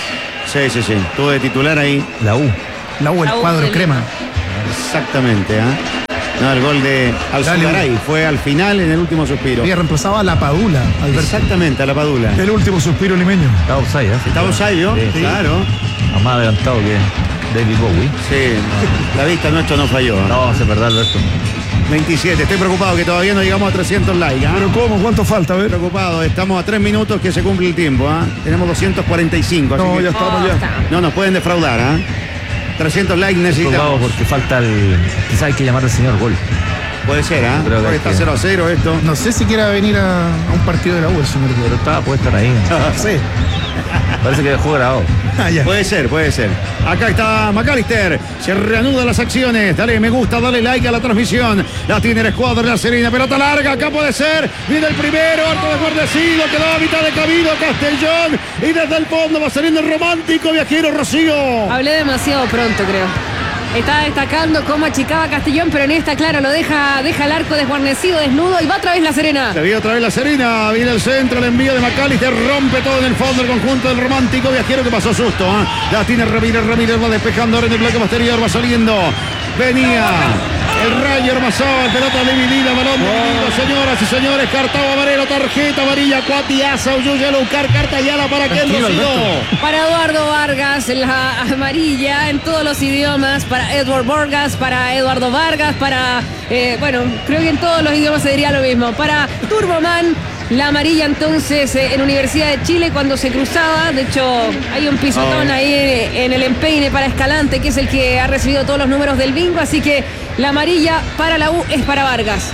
[SPEAKER 1] Sí, sí, sí. Tuvo de titular ahí.
[SPEAKER 5] La U.
[SPEAKER 4] La U, el
[SPEAKER 2] La U
[SPEAKER 4] cuadro
[SPEAKER 2] del-
[SPEAKER 4] crema.
[SPEAKER 1] Exactamente, ¿ah? No, el gol de Alzugaray fue al final en el último suspiro.
[SPEAKER 4] Había reemplazado a la Padula, Alberto.
[SPEAKER 1] Exactamente, a la Padula.
[SPEAKER 3] El último suspiro limeño.
[SPEAKER 5] Está offside, ¿eh?
[SPEAKER 1] Estaba Osayo,
[SPEAKER 5] Sí, sí.
[SPEAKER 1] claro.
[SPEAKER 5] A más adelantado que David Bowie.
[SPEAKER 1] Sí, la vista nuestra no falló. ¿eh?
[SPEAKER 5] No, se verdad, Alberto.
[SPEAKER 1] veintisiete, estoy preocupado que todavía no llegamos a trescientos likes. ¿ah?
[SPEAKER 3] ¿Pero cómo? ¿Cuánto falta? A ver.
[SPEAKER 1] Preocupado, estamos a tres minutos que se cumple el tiempo. ¿ah? Tenemos doscientos cuarenta y cinco, así
[SPEAKER 3] No,
[SPEAKER 1] que
[SPEAKER 3] ya estamos
[SPEAKER 2] Oh,
[SPEAKER 3] ya.
[SPEAKER 2] está.
[SPEAKER 1] no nos pueden defraudar. ¿ah? trescientos likes
[SPEAKER 5] Preocupado
[SPEAKER 1] necesitamos.
[SPEAKER 5] porque falta el. Quizás hay que llamar al señor gol.
[SPEAKER 1] Puede ser, ¿ah?
[SPEAKER 5] Creo que
[SPEAKER 1] Porque
[SPEAKER 5] hay
[SPEAKER 1] está
[SPEAKER 5] que-
[SPEAKER 1] cero a cero esto.
[SPEAKER 4] No sé si quiera venir a, a un partido de la U, el señor
[SPEAKER 5] Pero
[SPEAKER 4] Guerrero.
[SPEAKER 5] estaba, puede estar ahí.
[SPEAKER 4] Sí.
[SPEAKER 5] Parece que dejó grabado.
[SPEAKER 4] Ah, ya.
[SPEAKER 1] Puede ser, puede ser. Acá está McAllister. Se reanudan las acciones. Dale me gusta, dale like a la transmisión. La tiene el escuadro de la Serena. Pelota larga, acá puede ser. Viene el primero, harto desguardecido. Quedaba a mitad de camino Castellón. Y desde el fondo va saliendo el romántico viajero Rocío.
[SPEAKER 2] Hablé demasiado pronto, creo. Está destacando cómo achicaba Castellón, pero en esta, claro, lo deja, deja el arco desguarnecido, desnudo, y va otra vez la Serena.
[SPEAKER 1] Se vio otra vez la Serena. Viene el centro, el envío de McAllister. Rompe todo en el fondo el conjunto del romántico viajero que pasó susto. ¿eh? La tiene Ramírez. Ramírez va despejando ahora en el bloque posterior. Va saliendo. Venía el Rayo Hermazón. Pelota dividida. Balón dividido, señoras y señores. Cartao amarelo. Tarjeta amarilla. Cuatiaza. Uyuya Lucar. Carta Yala para que
[SPEAKER 4] Tranquilo,
[SPEAKER 1] Rocío.
[SPEAKER 2] Para Eduardo Vargas, la amarilla en todos los idiomas. Para Edward Vargas, para Eduardo Vargas, para, eh, bueno, creo que en todos los idiomas se diría lo mismo. Para Turboman, la amarilla entonces eh, en Universidad de Chile cuando se cruzaba. De hecho, hay un pisotón
[SPEAKER 1] Oh.
[SPEAKER 2] ahí en el empeine para Escalante, que es el que ha recibido todos los números del bingo. Así que la amarilla para la U es para Vargas.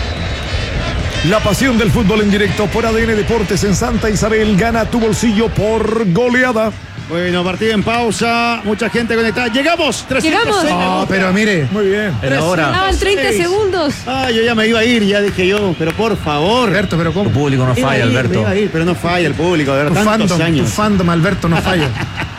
[SPEAKER 3] La pasión del fútbol en directo por A D N Deportes en Santa Isabel. Gana tu bolsillo por goleada.
[SPEAKER 1] Bueno, partido en pausa. Mucha gente conectada. Llegamos. trescientos seis.
[SPEAKER 2] Llegamos.
[SPEAKER 4] No, pero mire.
[SPEAKER 3] Muy bien.
[SPEAKER 5] Era hora.
[SPEAKER 2] Daban treinta
[SPEAKER 1] seis.
[SPEAKER 2] segundos.
[SPEAKER 1] Ah, yo ya me iba a ir. Ya dije yo. Pero por favor.
[SPEAKER 4] Alberto, pero
[SPEAKER 5] El
[SPEAKER 4] ¿cómo?
[SPEAKER 5] público no
[SPEAKER 1] Me iba a
[SPEAKER 5] falla,
[SPEAKER 1] ir, me
[SPEAKER 5] Alberto.
[SPEAKER 1] iba a ir, pero no falla el público. De
[SPEAKER 4] Tu
[SPEAKER 1] verdad, tantos
[SPEAKER 4] fandom, tu
[SPEAKER 1] años.
[SPEAKER 4] fandom, Alberto, no falla.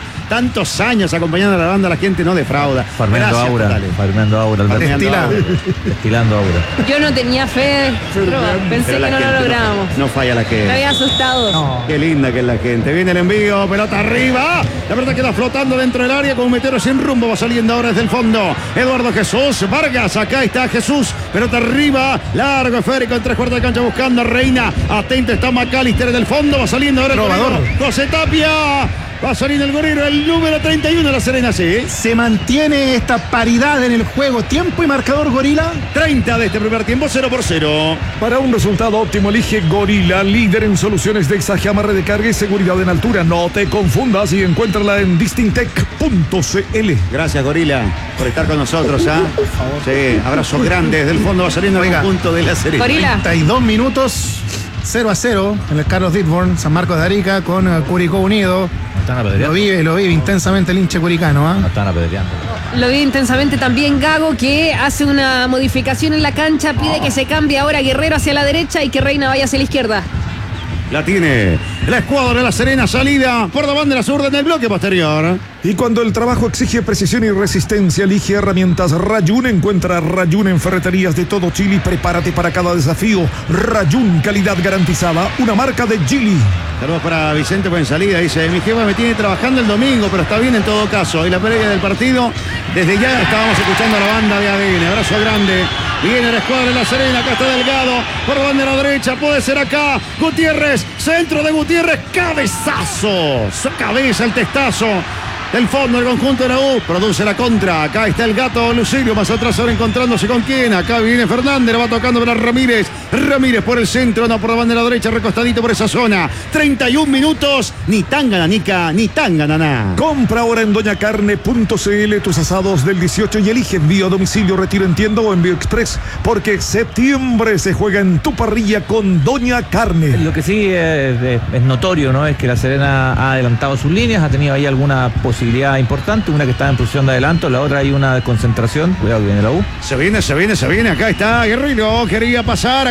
[SPEAKER 1] Tantos años acompañando a la banda, la gente no defrauda.
[SPEAKER 5] Farmeando
[SPEAKER 1] Gracias,
[SPEAKER 5] aura.
[SPEAKER 1] totales.
[SPEAKER 5] Farmeando aura, Alberto.
[SPEAKER 4] Destilado.
[SPEAKER 5] Destilando aura.
[SPEAKER 2] Yo no tenía fe, pero pensé
[SPEAKER 1] Pero
[SPEAKER 2] que
[SPEAKER 1] la
[SPEAKER 2] no lo
[SPEAKER 1] gente
[SPEAKER 2] logramos.
[SPEAKER 1] No, no falla la
[SPEAKER 2] Me
[SPEAKER 1] gente.
[SPEAKER 2] había asustado.
[SPEAKER 1] Qué linda que es la gente. Viene el envío, pelota arriba. La pelota queda flotando dentro del área con un meteoro sin rumbo. Va saliendo ahora desde el fondo. Eduardo Jesús Vargas. Acá está Jesús. Pelota arriba. Largo esférico en tres cuartos de cancha buscando a Reina. Atento está McAllister en el fondo. Va saliendo ahora el
[SPEAKER 4] Trovador.
[SPEAKER 1] gorilo. José Tapia. Va saliendo el gorilo. El número treinta y uno de la Serena, sí.
[SPEAKER 4] Se mantiene esta paridad en el juego. Tiempo y marcador, Gorila.
[SPEAKER 1] treinta de este primer tiempo, cero por cero.
[SPEAKER 3] Para un resultado óptimo, elige Gorila, líder en soluciones de exaje, amarre de carga y seguridad en altura. No te confundas y encuéntrala en distintec punto c l.
[SPEAKER 1] Gracias, Gorila, por estar con nosotros. ¿ah? Sí, abrazo grande. Desde el fondo va saliendo el
[SPEAKER 4] Oiga.
[SPEAKER 1] conjunto de la Serena.
[SPEAKER 2] Gorila.
[SPEAKER 4] treinta y dos minutos. cero a cero en el Carlos Ditborn, San Marcos de Arica con eh, Curicó Unido.
[SPEAKER 5] Están
[SPEAKER 4] Lo
[SPEAKER 5] apedreando.
[SPEAKER 4] vive, lo vive intensamente el hinche curicano, ¿ah?
[SPEAKER 5] Están apedreando.
[SPEAKER 2] Lo vi intensamente también Gago, que hace una modificación en la cancha, pide que se cambie ahora Guerrero hacia la derecha y que Reina vaya hacia la izquierda.
[SPEAKER 1] La tiene la escuadra de la Serena, salida por la banda de la zurda en el bloque posterior.
[SPEAKER 3] Y cuando el trabajo exige precisión y resistencia, elige herramientas Rayun. Encuentra Rayun en ferreterías de todo Chile y prepárate para cada desafío. Rayun, calidad garantizada, una marca de Gili.
[SPEAKER 1] Saludos para Vicente por en salida. Dice, mi jefa me tiene trabajando el domingo, pero está bien en todo caso. Y la previa del partido, desde ya estábamos escuchando a la banda de A D N. Abrazo grande. Viene la escuadra de la Serena, acá está Delgado, por la banda de la derecha, puede ser acá, Gutiérrez, centro de Gutiérrez, cabezazo, su cabeza el testazo. Del fondo el conjunto de la U produce la contra. Acá está el gato Lucilio. Más atrás ahora encontrándose con quién. Acá viene Fernández. Le va tocando para Ramírez. Ramírez por el centro. No por la banda de la derecha. Recostadito por esa zona. treinta y un minutos. Ni tan gananica, ni tan gananá.
[SPEAKER 3] Compra ahora en doña carne punto c l tus asados del dieciocho y elige envío a domicilio, retiro en tienda o envío express. Porque septiembre se juega en tu parrilla con Doña Carne.
[SPEAKER 5] Lo que sí es, es- es notorio, ¿no? Es que la Serena ha adelantado sus líneas, ha tenido ahí alguna posibilidad importante, una que está en posición de adelanto, la otra hay una concentración. Cuidado que viene la U.
[SPEAKER 1] Se viene, se viene, se viene. Acá está Guerrero. Quería pasar. Acá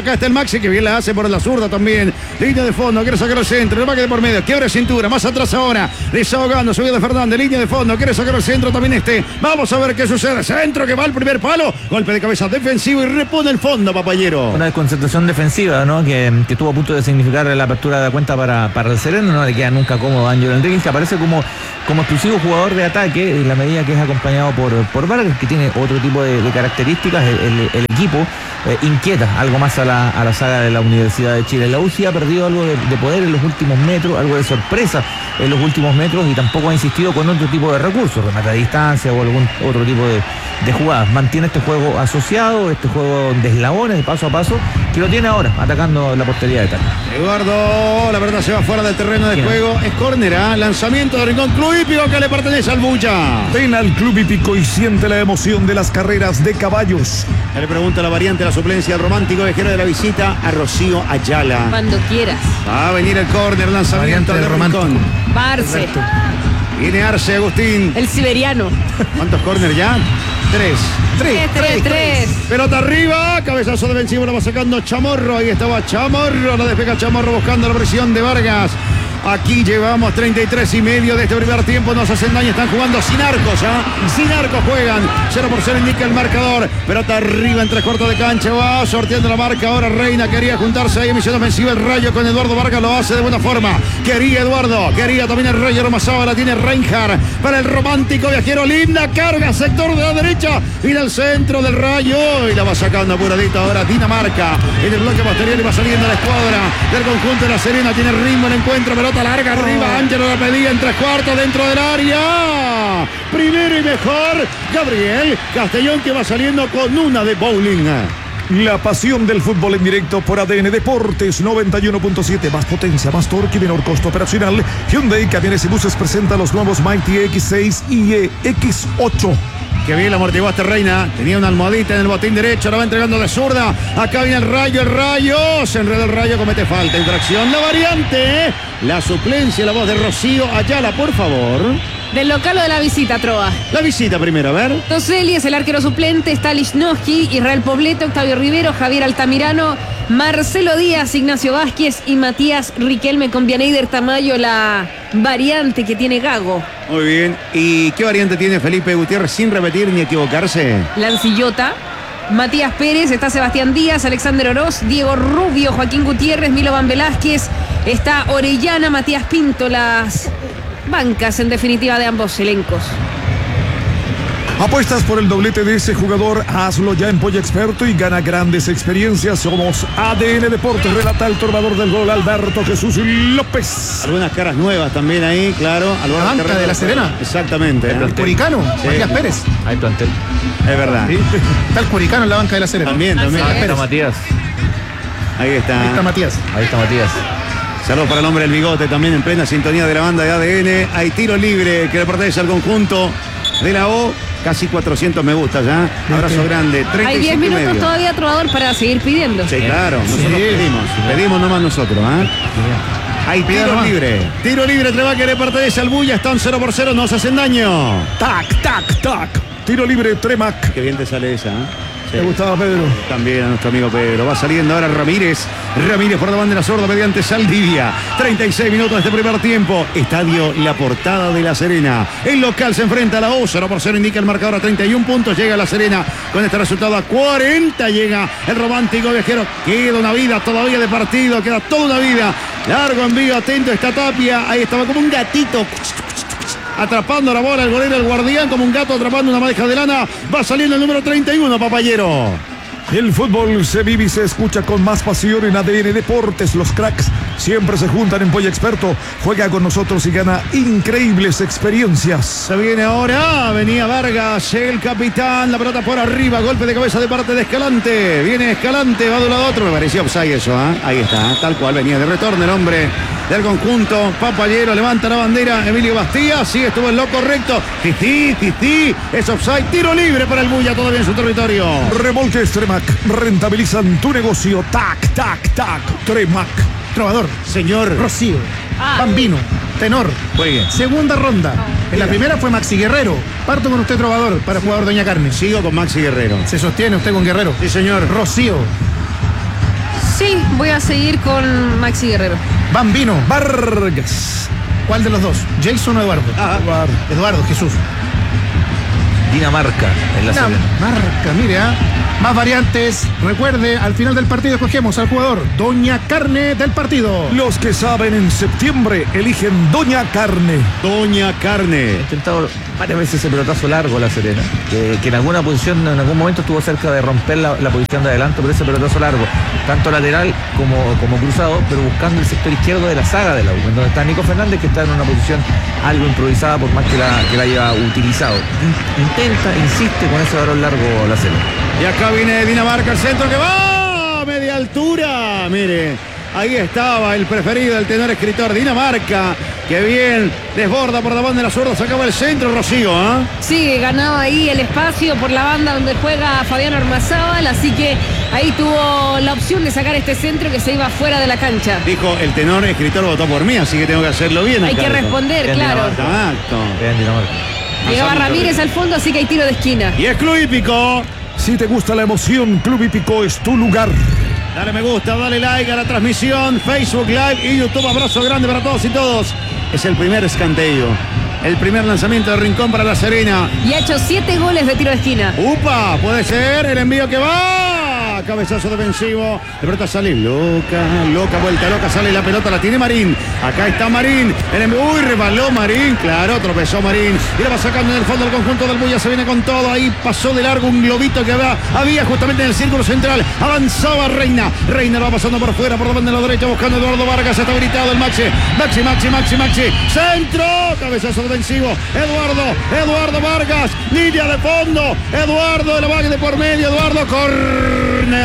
[SPEAKER 1] Acá está el Maxi, que bien la hace por la zurda también. Línea de fondo, quiere sacar el centro. El de por medio, quiebre cintura. Más atrás ahora. Desahogando, subió de Fernández. Línea de fondo, quiere sacar el centro también este. Vamos a ver qué sucede. Centro que va al primer palo. Golpe de cabeza defensivo y repone el fondo, Papayero.
[SPEAKER 5] Una desconcentración defensiva, ¿no? Que, que estuvo a punto de significar la apertura de la cuenta para, para el Sereno. No le queda nunca cómodo a Ángel Enríquez, que aparece como, como exclusivo jugador de ataque en la medida que es acompañado por, por Vargas, que tiene otro tipo de, de características. El, el, el equipo eh, inquieta algo más a la, a la saga de la Universidad de Chile. La U C I ha perdido algo de, de poder en los últimos metros, algo de sorpresa en los últimos metros, y tampoco ha insistido con otro tipo de recursos, remate a distancia o algún otro tipo de, de jugadas. Mantiene este juego asociado, este juego de eslabones, de paso a paso, que lo tiene ahora, atacando la portería de Tala.
[SPEAKER 1] Eduardo, la verdad se va fuera del terreno de
[SPEAKER 5] Bien.
[SPEAKER 1] juego. Es córner, ¿eh? Lanzamiento de Rincón. Club Hípico que le pertenece al Bulla.
[SPEAKER 3] Ven al Club Hípico y siente la emoción de las carreras de caballos.
[SPEAKER 1] Ya le pregunta la variante, la suplencia del romántico viajero de la visita a Rocío Ayala.
[SPEAKER 2] Cuando quieras.
[SPEAKER 1] Va a venir el córner, lanzamiento
[SPEAKER 4] Variante
[SPEAKER 1] de
[SPEAKER 4] del romántico.
[SPEAKER 1] Rincón.
[SPEAKER 2] Barce.
[SPEAKER 1] Viene Arce, Agustín.
[SPEAKER 2] El siberiano.
[SPEAKER 1] ¿Cuántos córner ya? Tres.
[SPEAKER 2] Tres, tres, tres.
[SPEAKER 1] Pelota arriba, cabezazo defensivo, lo va sacando Chamorro. Ahí estaba Chamorro, la despega Chamorro buscando la presión de Vargas. Aquí llevamos treinta y tres y medio de este primer tiempo. Nos hacen daño, están jugando sin arcos, ¿ah? ¿eh? Sin arcos juegan. cero por cero indica el marcador. Pelota arriba en tres cuartos de cancha. Va sorteando la marca. Ahora Reina quería juntarse ahí. Misión ofensiva el Rayo con Eduardo Vargas. Lo hace de buena forma. Quería Eduardo. Quería también el Rayo Romazábal. La tiene Reinhardt para el romántico viajero. Linda carga. Sector de la derecha. Y del centro del Rayo. Y la va sacando apuradita ahora Dinamarca. En el bloque posterior y va saliendo la escuadra del conjunto de La Serena. Tiene ritmo el encuentro. Pelota larga arriba, Ángelo la pedía en tres cuartos dentro del área. Primero y mejor, Gabriel Castellón, que va saliendo con una de bowling.
[SPEAKER 3] La pasión del fútbol en directo por A D N Deportes noventa y uno punto siete. Más potencia, más torque y menor costo operacional. Hyundai Camiones y Buses presenta los nuevos Mighty X seis y X ocho.
[SPEAKER 1] Que bien la amortiguaste, Reina. Tenía una almohadita en el botín derecho. La va entregando de zurda. Acá viene el Rayo, el Rayo. Se enreda el Rayo, comete falta. Infracción. La variante. La suplencia, la voz de Rocío Ayala, por favor.
[SPEAKER 2] Del local o de la visita, Trova.
[SPEAKER 1] La visita primero, a ver.
[SPEAKER 2] Toselli es el arquero suplente. Está Lichnowsky, Israel Pobleto, Octavio Rivero, Javier Altamirano, Marcelo Díaz, Ignacio Vázquez y Matías Riquelme con Bianeider Tamayo, la variante que tiene Gago.
[SPEAKER 1] Muy bien. ¿Y qué variante tiene Felipe Gutiérrez sin repetir ni equivocarse?
[SPEAKER 2] Lancillota, Matías Pérez, está Sebastián Díaz, Alexander Oroz, Diego Rubio, Joaquín Gutiérrez, Milovan Velázquez, está Orellana, Matías Pinto, las bancas en definitiva de ambos elencos.
[SPEAKER 3] Apuestas por el doblete de ese jugador, hazlo ya en Polla Experto y gana grandes experiencias. Somos A D N Deportes, relata el tornador del gol Alberto Jesús López.
[SPEAKER 1] Algunas caras nuevas también ahí, claro.
[SPEAKER 4] La banca de La Serena.
[SPEAKER 1] Exactamente.
[SPEAKER 4] El Curicano,
[SPEAKER 1] Sí.
[SPEAKER 4] Matías Pérez.
[SPEAKER 5] Ahí plantel.
[SPEAKER 1] Es verdad.
[SPEAKER 4] Está el Curicano en la banca de La Serena.
[SPEAKER 1] También, también.
[SPEAKER 2] Así
[SPEAKER 5] Ahí está
[SPEAKER 2] es.
[SPEAKER 5] Matías.
[SPEAKER 1] Ahí está.
[SPEAKER 4] Ahí está Matías.
[SPEAKER 5] Ahí está Matías.
[SPEAKER 1] Saludos para el hombre del bigote, también en plena sintonía de la banda de A D N. Hay tiro libre que le pertenece al conjunto de la O. Casi cuatrocientos me gusta ya. Abrazo grande.
[SPEAKER 2] Hay diez minutos todavía, Trovador, para seguir pidiendo.
[SPEAKER 1] Sí, claro. Nosotros
[SPEAKER 4] Sí.
[SPEAKER 1] pedimos. Pedimos nomás nosotros. ¿eh? Hay
[SPEAKER 4] Pida
[SPEAKER 1] tiro
[SPEAKER 4] nomás.
[SPEAKER 1] libre. Tiro libre, Treva, que le pertenece al Bulla. Están cero por cero, no se hacen daño.
[SPEAKER 3] Tac, tac, tac. Tiro libre, Tremac.
[SPEAKER 1] Qué bien te sale esa. ¿eh? Sí.
[SPEAKER 3] ¿Te gustaba, Pedro?
[SPEAKER 1] También a nuestro amigo Pedro. Va saliendo ahora Ramírez. Ramírez por la bandera sorda mediante Saldivia. treinta y seis minutos de este primer tiempo. Estadio La Portada de La Serena. El local se enfrenta a la U. cero por cero indica el marcador a treinta y un puntos. Llega La Serena con este resultado a cuarenta. Llega el romántico viajero. Queda una vida todavía de partido. Queda toda una vida. Largo envío. Atento está Tapia. Ahí estaba como un gatito. Atrapando la bola el golero, el guardián, como un gato atrapando una madeja de lana. Va saliendo el número treinta y uno, Papayero.
[SPEAKER 3] El fútbol se vive y se escucha con más pasión en A D N Deportes. Los cracks siempre se juntan en Polla Experto. Juega con nosotros y gana increíbles experiencias.
[SPEAKER 1] Se viene ahora, venía Vargas, el capitán, la pelota por arriba, golpe de cabeza de parte de Escalante. Viene Escalante, va de un lado a otro, me pareció offside eso, ¿eh? Ahí está, tal cual, venía de retorno el hombre del conjunto. Papayero levanta la bandera, Emilio Bastía, sí, estuvo en lo correcto. Tití, tití, es offside, tiro libre para el Bulla, todavía en su territorio.
[SPEAKER 3] Remolques Tremac rentabilizan tu negocio. Tac, tac, tac. Tremac.
[SPEAKER 4] Trovador.
[SPEAKER 1] Señor
[SPEAKER 4] Rocío.
[SPEAKER 2] Ah.
[SPEAKER 4] Bambino. Tenor.
[SPEAKER 1] Juegue.
[SPEAKER 4] Segunda ronda. En la primera fue Maxi Guerrero. Parto con usted, Trovador, para jugador Doña Carne.
[SPEAKER 1] Sigo con Maxi Guerrero.
[SPEAKER 4] Se sostiene usted con Guerrero.
[SPEAKER 1] Sí, señor.
[SPEAKER 4] Rocío.
[SPEAKER 2] Sí, voy a seguir con Maxi Guerrero.
[SPEAKER 4] Bambino.
[SPEAKER 3] Vargas.
[SPEAKER 4] ¿Cuál de los dos? ¿Jason o Eduardo?
[SPEAKER 1] Ah,
[SPEAKER 3] Eduardo.
[SPEAKER 4] Eduardo, Jesús.
[SPEAKER 5] Dinamarca en la
[SPEAKER 4] Una
[SPEAKER 5] Serena.
[SPEAKER 4] marca, mire, ¿ah? Más variantes. Recuerde, al final del partido escogemos al jugador Doña Carne del partido.
[SPEAKER 3] Los que saben en septiembre eligen Doña Carne.
[SPEAKER 1] Doña Carne.
[SPEAKER 5] Ha intentado varias veces ese pelotazo largo la Serena, que, que en alguna posición, en algún momento estuvo cerca de romper la, la posición de adelanto, pero ese pelotazo largo, tanto lateral como, como cruzado, pero buscando el sector izquierdo de la saga de la U, en donde está Nico Fernández, que está en una posición algo improvisada, por más que la, que la haya utilizado. Intenta, insiste con ese balón largo la Serena.
[SPEAKER 1] Y acá viene Dinamarca, el centro que va a media altura. Mire, ahí estaba el preferido, el tenor escritor Dinamarca. Que bien, desborda por la banda de la zurda, sacaba el centro, Rocío, ¿ah? ¿eh?
[SPEAKER 2] Sí, ganaba ahí el espacio por la banda donde juega Fabián Ormazábal, así que ahí tuvo la opción de sacar este centro que se iba fuera de la cancha.
[SPEAKER 1] Dijo, el tenor escritor votó por mí, así que tengo que hacerlo bien.
[SPEAKER 2] Hay
[SPEAKER 1] acá.
[SPEAKER 2] que responder,
[SPEAKER 5] Bien,
[SPEAKER 2] claro.
[SPEAKER 5] Dinamarca.
[SPEAKER 1] Exacto.
[SPEAKER 5] Bien, Dinamarca.
[SPEAKER 2] Llegaba Ramírez al fondo, así que hay tiro de esquina.
[SPEAKER 1] Y es Club Hípico.
[SPEAKER 3] Si te gusta la emoción, Club Hípico es tu lugar.
[SPEAKER 1] Dale me gusta, dale like a la transmisión, Facebook Live y YouTube. Abrazo grande para todos y todos. Es el primer escanteo, el primer lanzamiento de Rincón para La Serena.
[SPEAKER 2] Y ha hecho siete goles de tiro de esquina.
[SPEAKER 1] ¡Upa! Puede ser el envío que va. Cabezazo defensivo. De pelota sale loca, loca, vuelta loca. Sale la pelota, la tiene Marín. Acá está Marín. El envío. Uy, rebaló Marín. Claro, tropezó Marín. Y la va sacando en el fondo del conjunto del Bulla. Se viene con todo. Ahí pasó de largo un globito que había, había justamente en el círculo central. Avanzaba Reina. Reina lo va pasando por fuera, por la banda de la derecha, buscando a Eduardo Vargas. Está habilitado el Maxi. Maxi, Maxi, Maxi, Maxi. Centro. Cabezazo defensivo. Eduardo, Eduardo Vargas. Línea de fondo. Eduardo de la vaga de por medio. Eduardo corner.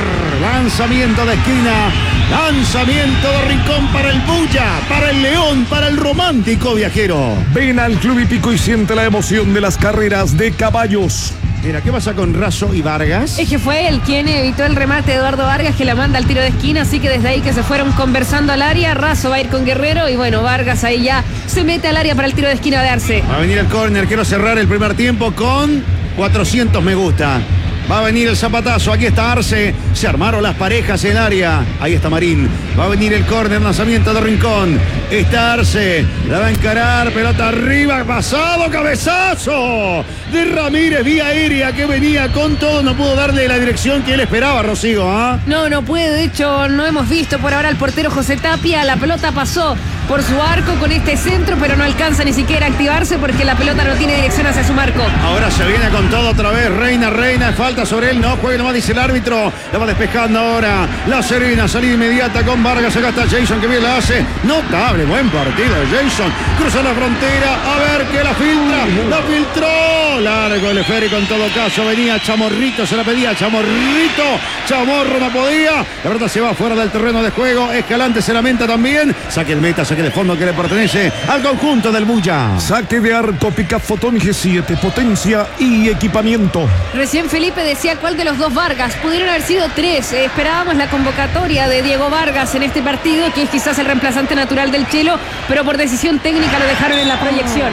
[SPEAKER 1] Lanzamiento de esquina. Lanzamiento de Rincón para el Bulla, para el León, para el romántico viajero.
[SPEAKER 3] Ven al Club Hípico y siente la emoción de las carreras de caballos.
[SPEAKER 1] Mira, ¿qué pasa con Razo y Vargas?
[SPEAKER 2] Es que fue él quien evitó el remate de Eduardo Vargas, que la manda al tiro de esquina, así que desde ahí que se fueron conversando al área. Razo va a ir con Guerrero y bueno, Vargas ahí ya se mete al área para el tiro de esquina de Arce.
[SPEAKER 1] Va a venir el córner, quiero cerrar el primer tiempo con cuatrocientos me gusta. Va a venir el zapatazo, aquí está Arce, se armaron las parejas en área, ahí está Marín, va a venir el córner, lanzamiento de Rincón, está Arce, la va a encarar, pelota arriba, pasado, cabezazo de Ramírez, vía aérea que venía con todo, no pudo darle la dirección que él esperaba, Rocío, ¿ah?
[SPEAKER 2] No, no puede, de hecho no hemos visto por ahora al portero José Tapia, la pelota pasó por su arco con este centro, pero no alcanza ni siquiera a activarse porque la pelota no tiene dirección hacia su marco.
[SPEAKER 1] Ahora se viene con todo otra vez, Reina, Reina, falta sobre él, no juegue nomás, dice el árbitro, la va despejando ahora La Serena, salida inmediata con Vargas, acá está Jason que bien la hace, notable, buen partido de Jason, cruza la frontera, a ver que la filtra, la filtró, largo el esférico en todo caso, venía Chamorrito, se la pedía Chamorrito, Chamorro no podía, la verdad se va fuera del terreno de juego, Escalante se lamenta también, saque el meta, saque de fondo que le pertenece al conjunto del Bulla.
[SPEAKER 3] Saque de arco, Picafotón G siete, potencia y equipamiento.
[SPEAKER 2] Recién Felipe decía cuál de los dos Vargas, pudieron haber sido tres, eh, esperábamos la convocatoria de Diego Vargas en este partido, que es quizás el reemplazante natural del Chelo, pero por decisión técnica lo dejaron en la proyección.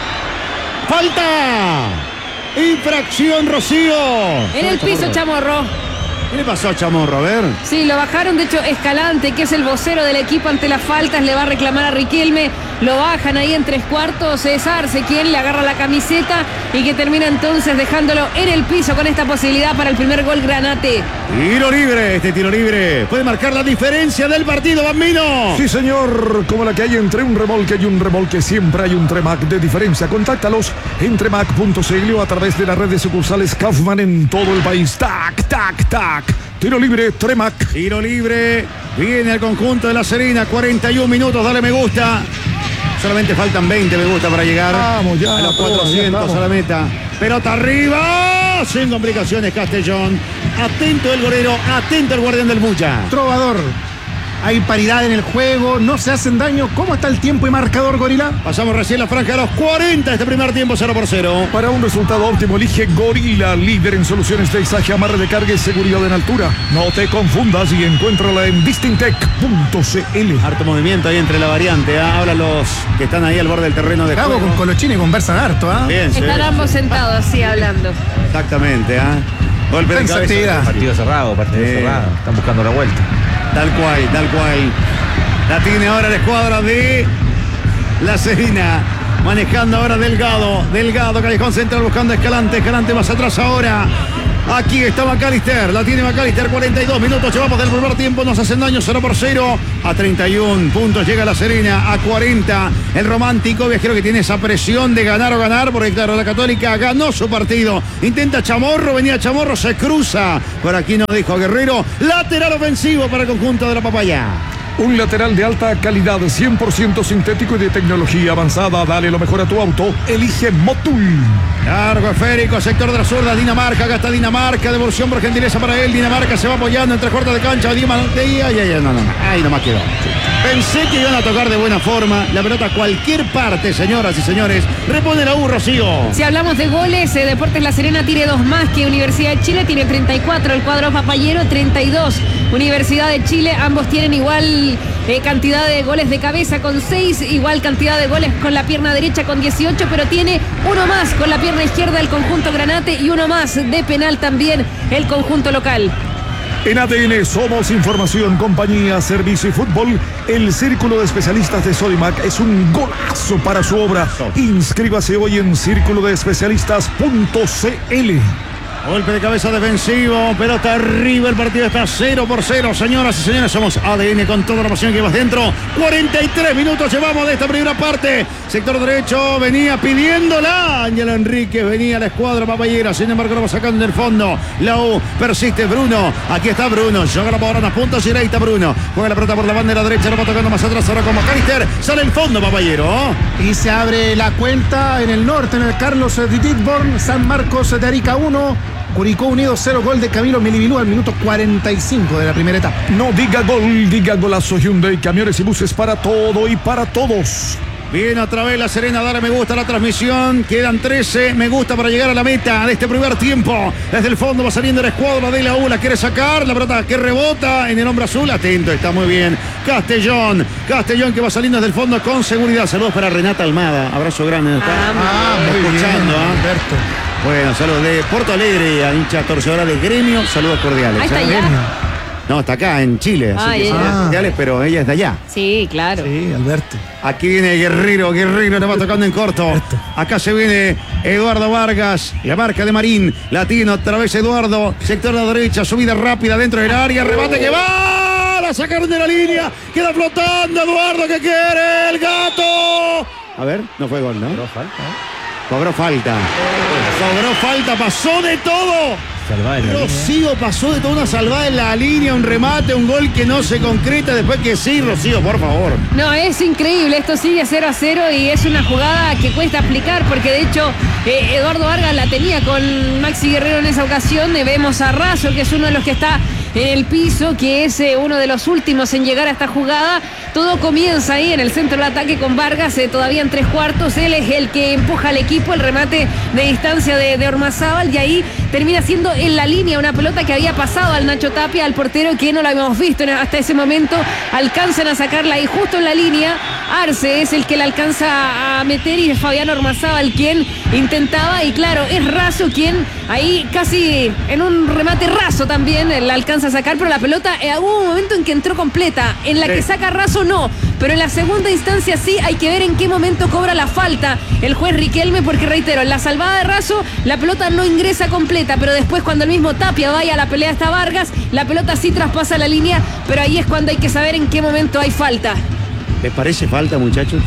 [SPEAKER 1] ¡Falta! ¡Infracción, Rocío!
[SPEAKER 2] En el piso, Chamorro.
[SPEAKER 1] ¿Qué le pasó a Chamorro? A ver.
[SPEAKER 2] Sí, lo bajaron, de hecho Escalante, que es el vocero del equipo ante las faltas, le va a reclamar a Riquelme, lo bajan ahí en tres cuartos, es Arce quien le agarra la camiseta y que termina entonces dejándolo en el piso con esta posibilidad para el primer gol Granate.
[SPEAKER 1] Tiro libre, este tiro libre puede marcar la diferencia del partido, Bambino.
[SPEAKER 3] Sí, señor, como la que hay entre un remolque y un remolque, siempre hay un Tremac de diferencia. Contáctalos en tremac punto c l o a través de las redes sucursales Kaufman en todo el país. Tac, tac, tac. Tiro libre, Tremac.
[SPEAKER 1] Tiro libre, viene el conjunto de La Serena, cuarenta y un minutos, dale me gusta. Solamente faltan veinte me gusta para llegar
[SPEAKER 3] Vamos ya,
[SPEAKER 1] a los
[SPEAKER 3] todos,
[SPEAKER 1] cuatrocientos
[SPEAKER 3] ya
[SPEAKER 1] a la meta. Pelota arriba, sin complicaciones Castellón. Atento el golero, atento el guardián del Bulla.
[SPEAKER 4] Trovador. Hay paridad en el juego, no se hacen daño. ¿Cómo está el tiempo y marcador, Gorila?
[SPEAKER 1] Pasamos recién la franja a los cuarenta, este primer tiempo cero por cero.
[SPEAKER 3] Para un resultado óptimo, elige Gorila, líder en soluciones de izaje, amarre de carga y seguridad en altura. No te confundas y encuéntrala en distintec punto c l.
[SPEAKER 1] Harto movimiento ahí entre la variante, ¿eh? Hablan los que están ahí al borde del terreno de
[SPEAKER 4] Cabo
[SPEAKER 1] juego.
[SPEAKER 4] con Colochini conversan harto, ¿ah?
[SPEAKER 1] Bien, sí.
[SPEAKER 2] Están ambos sentados así hablando.
[SPEAKER 1] Exactamente, ¿ah? Golpe de cabeza.
[SPEAKER 4] Pensatividad.
[SPEAKER 5] Partido cerrado, partido
[SPEAKER 1] Sí.
[SPEAKER 5] cerrado. Están buscando la vuelta.
[SPEAKER 1] Tal cual, tal cual. La tiene ahora la escuadra de La Serena. Manejando ahora Delgado. Delgado, Callejón Central buscando a Escalante. Escalante más atrás ahora. Aquí está McAllister. La tiene McAllister. cuarenta y dos minutos. Llevamos del primer tiempo. Nos hacen daño cero por cero. A treinta y uno puntos llega La Serena. A cuarenta. El Romántico. Creo que tiene esa presión de ganar o ganar. Porque claro, la Católica ganó su partido. Intenta Chamorro. Venía Chamorro. Se cruza. Por aquí nos dijo Guerrero. Lateral ofensivo para el conjunto de la Papaya.
[SPEAKER 3] Un lateral de alta calidad, cien por ciento sintético y de tecnología avanzada. Dale lo mejor a tu auto. Elige Motul.
[SPEAKER 1] Largo esférico, sector de la zurda, Dinamarca, acá está Dinamarca, devolución por gentileza para él, Dinamarca se va apoyando entre cuartos de cancha, Dinamarca, ay, ay, ay, no, no, no, ahí nomás quedó. Pensé que iban a tocar de buena forma, la pelota a cualquier parte, señoras y señores, repone la U, Rocío.
[SPEAKER 2] Si hablamos de goles, eh, Deportes La Serena tiene dos más que Universidad de Chile, tiene treinta y cuatro, el cuadro papayero treinta y dos. Universidad de Chile, ambos tienen igual eh, cantidad de goles de cabeza con seis, igual cantidad de goles con la pierna derecha con dieciocho, pero tiene uno más con la pierna izquierda el conjunto Granate y uno más de penal también el conjunto local.
[SPEAKER 3] En A D N somos información, compañía, servicio y fútbol. El Círculo de Especialistas de Sodimac es un golazo para su obra. Inscríbase hoy en círculo de especialistas punto c l.
[SPEAKER 1] Golpe de cabeza defensivo, pelota arriba, el partido está cero por cero, señoras y señores, somos A D N con toda la pasión que vas dentro. cuarenta y tres minutos llevamos de esta primera parte. Sector derecho, venía pidiéndola Ángela Enríquez, venía la escuadra papayera, sin embargo lo va sacando en el fondo. La U persiste, Bruno, aquí está Bruno, juega la bola a puntos y ahí está Bruno. Juega la pelota por la bandera derecha, lo va tocando más atrás ahora con McAllister, sale el fondo papayero.
[SPEAKER 4] Y se abre la cuenta en el norte, en el Carlos de Ditborn, San Marcos de Arica uno. Curicó Unido cero, gol de Camilo Milibilú al minuto cuarenta y cinco de la primera etapa.
[SPEAKER 3] No diga gol, diga golazo. Hyundai, camiones y buses para todo y para todos.
[SPEAKER 1] Bien, otra vez La Serena, dale me gusta a la transmisión. Quedan trece, me gusta para llegar a la meta de este primer tiempo. Desde el fondo va saliendo la escuadra de la U, la quiere sacar. La pelota que rebota en el hombre azul. Atento, está muy bien. Castellón, Castellón que va saliendo desde el fondo con seguridad. Saludos para Renata Almada. Abrazo grande. Está
[SPEAKER 4] Ah, muy
[SPEAKER 1] escuchando,
[SPEAKER 4] bien,
[SPEAKER 1] ¿eh?
[SPEAKER 4] Alberto.
[SPEAKER 1] Bueno, saludos de Porto Alegre, a hincha torcedora de Gremio. Saludos cordiales.
[SPEAKER 2] Ahí está
[SPEAKER 1] ¿eh?
[SPEAKER 2] ya.
[SPEAKER 1] No, está acá en Chile. Así
[SPEAKER 2] Ah,
[SPEAKER 1] que
[SPEAKER 2] ya,
[SPEAKER 1] saludos
[SPEAKER 4] ya.
[SPEAKER 1] cordiales, pero ella es de allá.
[SPEAKER 2] Sí, claro.
[SPEAKER 4] Sí, Alberto.
[SPEAKER 1] Aquí viene Guerrero, Guerrero le va tocando en corto. Acá se viene Eduardo Vargas, la marca de Marín, latino, otra vez Eduardo, sector de la derecha, subida rápida dentro del área, rebate que va, la sacaron de la línea, queda flotando Eduardo que quiere, el gato. A ver, no fue gol, ¿no?
[SPEAKER 5] Pero falta, ¿eh?
[SPEAKER 1] Cobró falta. Cobró falta, pasó de todo.
[SPEAKER 5] Salvada en la línea.
[SPEAKER 1] Rocío pasó de todo, una salvada en la línea, un remate, un gol que no se concreta, después que sí, Rocío, por favor.
[SPEAKER 2] No, es increíble, esto sigue cero a cero y es una jugada que cuesta aplicar porque de hecho eh, Eduardo Vargas la tenía con Maxi Guerrero en esa ocasión. Eh, vemos a Razo, que es uno de los que está en el piso, que es eh, uno de los últimos en llegar a esta jugada. Todo comienza ahí en el centro del ataque con Vargas, eh, todavía en tres cuartos. Él es el que empuja al equipo, el remate de distancia de, de Ormazábal, y ahí termina siendo en la línea una pelota que había pasado al Nacho Tapia, al portero, que no lo habíamos visto hasta ese momento. Alcanzan a sacarla ahí justo en la línea. Arce es el que la alcanza a meter y es Fabián Ormazábal quien intentaba, y claro, es Razo quien ahí casi en un remate raso también la alcanza a sacar, pero la pelota eh, hubo un momento en que entró completa, en la
[SPEAKER 1] Sí.
[SPEAKER 2] que saca Razo no, pero en la segunda instancia sí. Hay que ver en qué momento cobra la falta el juez Riquelme, porque reitero, en la salvada de Razo la pelota no ingresa completa, pero después cuando el mismo Tapia vaya a la pelea hasta Vargas, la pelota sí traspasa la línea, pero ahí es cuando hay que saber en qué momento hay falta.
[SPEAKER 1] ¿Les parece falta, muchachos?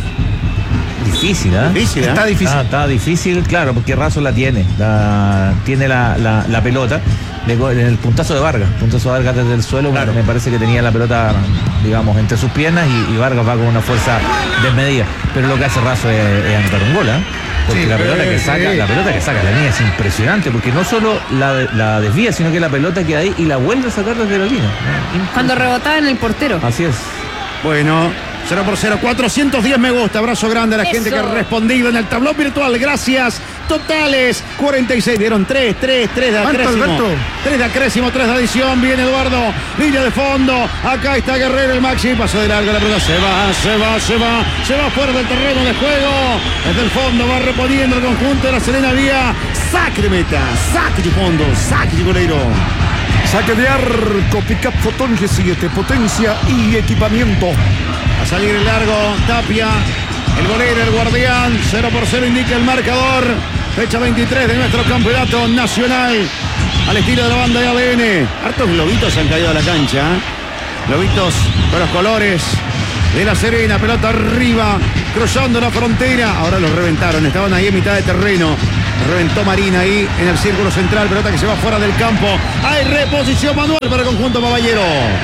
[SPEAKER 5] Difícil, ¿eh?
[SPEAKER 1] Difícil, ¿eh?
[SPEAKER 4] Está difícil.
[SPEAKER 5] Ah, está difícil, claro, porque Razo la tiene, la, tiene la, la, la pelota. Le go- En el puntazo de Vargas, puntazo de Vargas desde el suelo,
[SPEAKER 1] Claro.
[SPEAKER 5] me parece que tenía la pelota, digamos, entre sus piernas y, y Vargas va con una fuerza desmedida. Pero lo que hace Razo es, es anotar un gol, ¿eh? Porque
[SPEAKER 4] Sí,
[SPEAKER 5] la pelota que
[SPEAKER 4] sí.
[SPEAKER 5] saca, la pelota que saca la línea es impresionante, porque no solo la, la desvía, sino que la pelota queda ahí y la vuelve a sacar desde la línea. ¿no?
[SPEAKER 2] Cuando rebotaba en el portero.
[SPEAKER 5] Así es.
[SPEAKER 1] Bueno, cero por cero, cuatrocientos diez me gusta. Abrazo grande a la
[SPEAKER 2] Eso.
[SPEAKER 1] gente que ha respondido en el tablón virtual. Gracias. totales. cuarenta y seis, dieron tres, tres, tres de acrésimo. tres de acrésimo, tres de adición. Viene Eduardo, línea de fondo. Acá está Guerrero, el Maxi. Pasó de largo la pelota. Se va, se va, se va. Se va fuera del terreno de juego. Desde el fondo va reponiendo el conjunto de la Serena vía saque de meta, saque de fondo, saque de goleiro.
[SPEAKER 3] Saque de arco, Pickup Fotón G siete, potencia y equipamiento.
[SPEAKER 1] A salir el largo, Tapia, el golero, el guardián. cero por cero indica el marcador. Fecha veintitrés de nuestro campeonato nacional. Al estilo de la banda de A D N. Hartos globitos han caído a la cancha. Globitos con los colores de la Serena. Pelota arriba, cruzando la frontera. Ahora los reventaron, estaban ahí en mitad de terreno. Reventó Marina ahí en el círculo central. Pelota que se va fuera del campo. Hay reposición manual para el conjunto Caballero.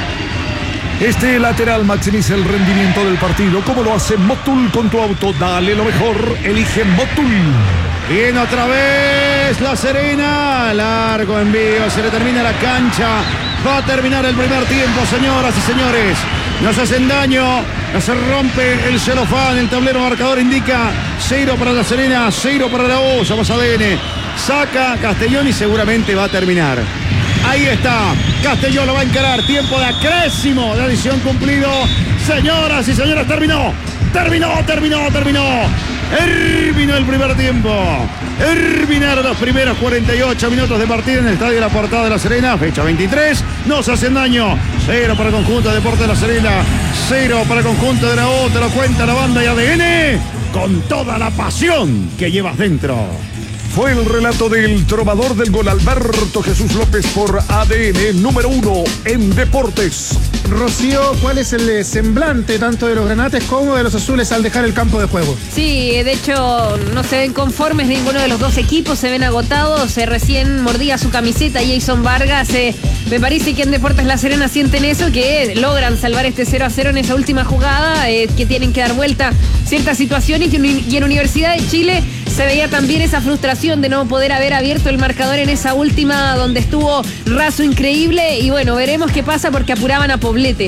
[SPEAKER 3] Este lateral maximiza el rendimiento del partido. ¿Cómo lo hace Motul con tu auto? Dale lo mejor. Elige Motul.
[SPEAKER 1] Viene otra vez la Serena. Largo envío. Se le termina la cancha. Va a terminar el primer tiempo, señoras y señores. Nos hacen daño. No se rompe el celofán. El tablero marcador indica cero para la Serena, cero para la U. Somos A D N. Saca Castellón y seguramente va a terminar. Ahí está. Castellón lo va a encarar. Tiempo de acrésimo. De adición cumplido. Señoras y señores, terminó. Terminó, terminó, terminó. Terminó el primer tiempo. Terminaron los primeros cuarenta y ocho minutos de partida en el Estadio de la Portada de la Serena. Fecha veintitrés. Nos hacen daño. Cero para el conjunto de Deportes de la Serena. Cero para el conjunto de la U. Te lo cuenta la banda y A D N. Con toda la pasión que llevas dentro.
[SPEAKER 3] Fue el relato del trovador del gol, Alberto Jesús López, por A D N, número uno en deportes.
[SPEAKER 4] Rocío, ¿cuál es el semblante tanto de los granates como de los azules al dejar el campo de juego?
[SPEAKER 2] Sí, de hecho no se ven conformes ninguno de los dos equipos, se ven agotados. Se recién mordía su camiseta Jason Vargas. Eh, me parece que en Deportes La Serena sienten eso, que logran salvar este cero a cero en esa última jugada, eh, que tienen que dar vuelta ciertas situaciones, y en Universidad de Chile se veía también esa frustración de no poder haber abierto el marcador en esa última donde estuvo Razo increíble. Y bueno, veremos qué pasa porque apuraban a Poblete.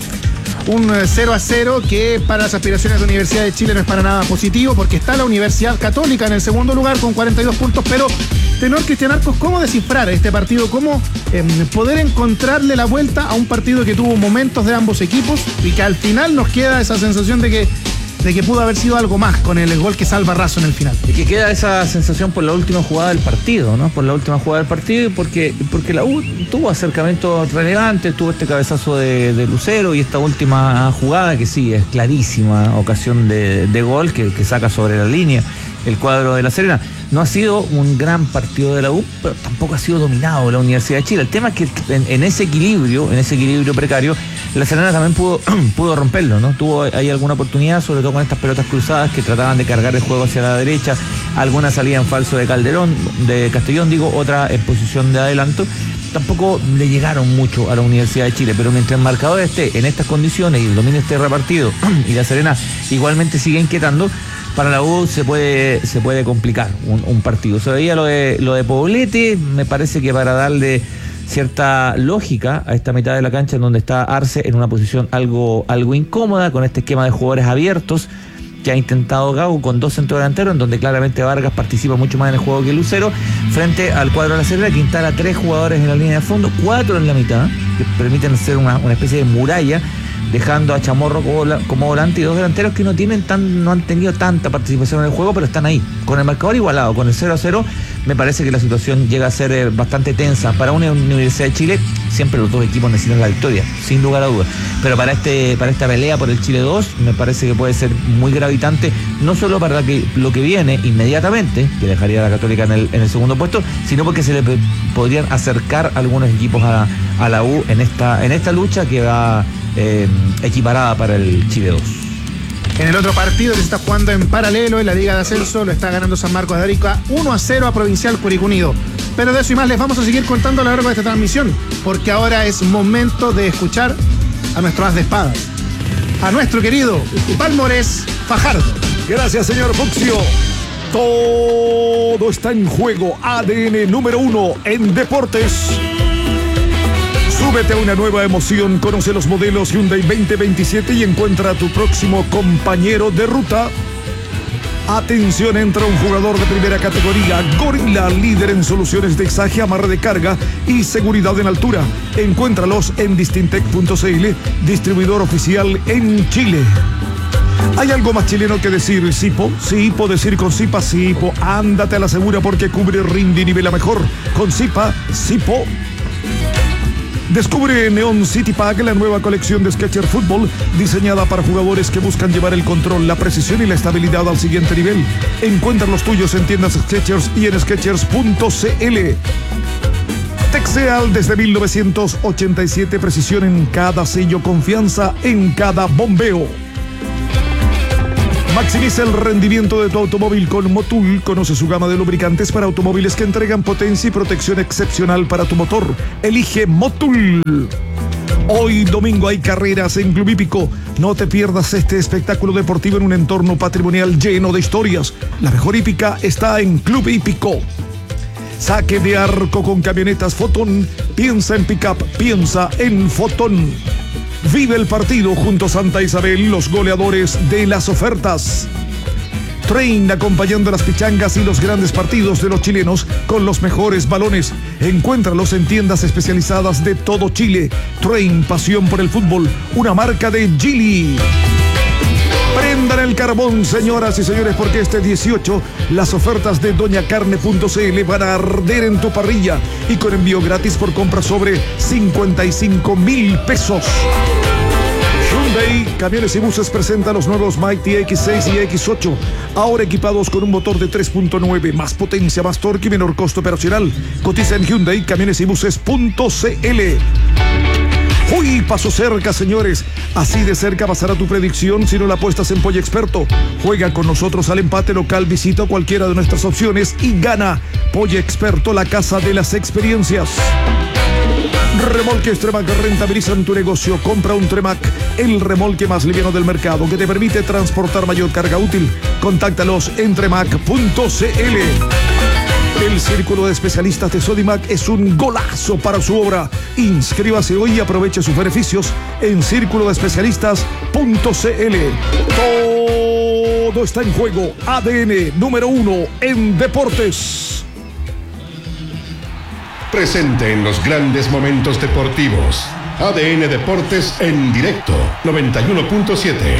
[SPEAKER 4] Un cero a cero que para las aspiraciones de la Universidad de Chile no es para nada positivo, porque está la Universidad Católica en el segundo lugar con cuarenta y dos puntos, pero tenor Cristian Arcos, ¿cómo descifrar este partido? ¿Cómo eh, poder encontrarle la vuelta a un partido que tuvo momentos de ambos equipos y que al final nos queda esa sensación de que de que pudo haber sido algo más con el gol que salva Razo en el final?
[SPEAKER 5] Y que queda esa sensación por la última jugada del partido, ¿no? Por la última jugada del partido, porque, porque la U tuvo acercamientos relevantes, tuvo este cabezazo de, de Lucero y esta última jugada que sí, es clarísima ocasión de, de gol que, que saca sobre la línea el cuadro de La Serena. No ha sido un gran partido de la U, pero tampoco ha sido dominado la Universidad de Chile. El tema es que en, en ese equilibrio, en ese equilibrio precario, La Serena también pudo, pudo romperlo, ¿no? Tuvo ahí alguna oportunidad, sobre todo con estas pelotas cruzadas que trataban de cargar el juego hacia la derecha, alguna salida en falso de Calderón, de Castellón, digo, otra en posición de adelanto. Tampoco le llegaron mucho a la Universidad de Chile, pero mientras el marcador esté en estas condiciones y el dominio esté repartido y La Serena igualmente sigue inquietando, para la U se puede, se puede complicar un, un partido. Se veía lo de, lo de Poblete, me parece que para darle cierta lógica a esta mitad de la cancha en donde está Arce en una posición algo, algo incómoda, con este esquema de jugadores abiertos que ha intentado Gago con dos centrodelanteros, en donde claramente Vargas participa mucho más en el juego que Lucero, frente al cuadro de La Serena, que instala tres jugadores en la línea de fondo, cuatro en la mitad, que permiten hacer una, una especie de muralla, dejando a Chamorro como, como volante y dos delanteros que no tienen tan, no han tenido tanta participación en el juego, pero están ahí. Con el marcador igualado, con el cero a cero, me parece que la situación llega a ser eh, bastante tensa. Para una Universidad de Chile, siempre los dos equipos necesitan la victoria, sin lugar a dudas. Pero para este, para esta pelea por el Chile dos, me parece que puede ser muy gravitante, no solo para la que, lo que viene inmediatamente, que dejaría a la Católica en el, en el segundo puesto, sino porque se le p- podrían acercar algunos equipos a, a la U en esta, en esta lucha que va Eh, equiparada para el Chile dos.
[SPEAKER 4] En el otro partido que se está jugando en paralelo en la Liga de Ascenso, lo está ganando San Marcos de Arica uno a cero a Provincial Curicó Unido. Pero de eso y más les vamos a seguir contando a lo largo de esta transmisión, porque ahora es momento de escuchar a nuestro as de espadas, a nuestro querido Palmores Fajardo.
[SPEAKER 3] Gracias, señor Fuxio. Todo está en juego. A D N número uno en deportes. Súbete a una nueva emoción, conoce los modelos Hyundai veinte veintisiete y encuentra a tu próximo compañero de ruta. Atención, entra un jugador de primera categoría, Gorilla, líder en soluciones de exaje, amarre de carga y seguridad en altura. Encuéntralos en distintec punto c l, distribuidor oficial en Chile. ¿Hay algo más chileno que decir Sipo? Sipo, decir con Sipa, Sipo. Ándate a la segura porque cubre, rinde y nivela mejor. Con Sipa, Sipo. Descubre Neon City Pack, la nueva colección de Skechers Fútbol, diseñada para jugadores que buscan llevar el control, la precisión y la estabilidad al siguiente nivel. Encuentra los tuyos en tiendas Skechers y en skechers punto c l. Texeal desde mil novecientos ochenta y siete, precisión en cada sello, confianza en cada bombeo. Maximiza el rendimiento de tu automóvil con Motul. Conoce su gama de lubricantes para automóviles que entregan potencia y protección excepcional para tu motor. Elige Motul. Hoy domingo hay carreras en Club Hípico. No te pierdas este espectáculo deportivo en un entorno patrimonial lleno de historias. La mejor hípica está en Club Hípico. Saque de arco con camionetas Fotón. Piensa en pickup, piensa en Fotón. Vive el partido junto a Santa Isabel, los goleadores de las ofertas. Train, acompañando las pichangas y los grandes partidos de los chilenos con los mejores balones. Encuéntralos en tiendas especializadas de todo Chile. Train, pasión por el fútbol, una marca de Geely. Prendan el carbón, señoras y señores, porque este dieciocho las ofertas de doña carne punto c l van a arder en tu parrilla y con envío gratis por compra sobre cincuenta y cinco mil pesos. Hyundai Camiones y Buses presenta los nuevos Mighty X seis y X ocho, ahora equipados con un motor de tres punto nueve, más potencia, más torque y menor costo operacional. Cotiza en Hyundai Camiones y Buses punto c l. Uy, pasó cerca, señores. Así de cerca pasará tu predicción si no la apuestas en Pollo Experto. Juega con nosotros al empate local, visita cualquiera de nuestras opciones y gana. Pollo Experto, la casa de las experiencias. Remolques Tremac rentabilizan tu negocio. Compra un Tremac, el remolque más liviano del mercado que te permite transportar mayor carga útil. Contáctalos en tremac punto c l. El Círculo de Especialistas de Sodimac es un golazo para su obra. Inscríbase hoy y aproveche sus beneficios en círculo de especialistas punto c l. Todo está en juego. A D N número uno en deportes.
[SPEAKER 7] Presente en los grandes momentos deportivos. A D N Deportes en directo. noventa y uno punto siete.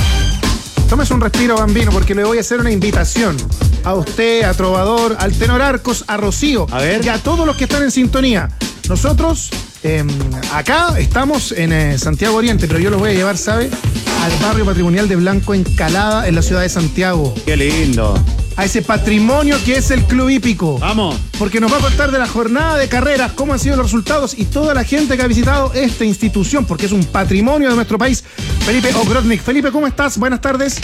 [SPEAKER 4] Tómese un respiro, Bambino, porque le voy a hacer una invitación a usted, a Trovador, al Tenor Arcos, a Rocío,
[SPEAKER 1] a ver,
[SPEAKER 4] y a todos los que están en sintonía. Nosotros eh, acá estamos en eh, Santiago Oriente, pero yo los voy a llevar, ¿sabe?, al barrio patrimonial de Blanco Encalada, en la ciudad de Santiago.
[SPEAKER 1] Qué lindo.
[SPEAKER 4] A ese patrimonio que es el Club Hípico.
[SPEAKER 1] Vamos.
[SPEAKER 4] Porque nos va a contar de la jornada de carreras, cómo han sido los resultados y toda la gente que ha visitado esta institución, porque es un patrimonio de nuestro país. Felipe Ogrodnik. Felipe, ¿cómo estás? Buenas tardes.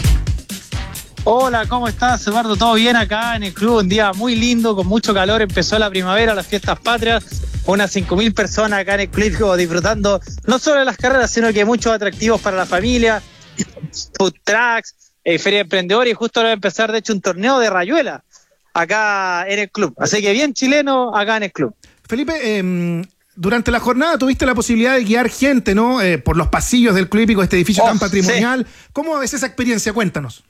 [SPEAKER 8] Hola, ¿cómo estás, Eduardo? ¿Todo bien acá en el club? Un día muy lindo, con mucho calor. Empezó la primavera, las fiestas patrias. Unas cinco mil personas acá en el club Hípico disfrutando no solo de las carreras, sino que muchos atractivos para la familia, food trucks, eh, feria de emprendedores, y justo ahora va a empezar, de hecho, un torneo de rayuela acá en el club. Así que bien chileno acá en el club.
[SPEAKER 4] Felipe, eh, durante la jornada tuviste la posibilidad de guiar gente, ¿no? Eh, por los pasillos del Club Hípico, este edificio oh, tan patrimonial. Sí. ¿Cómo es esa experiencia? Cuéntanos.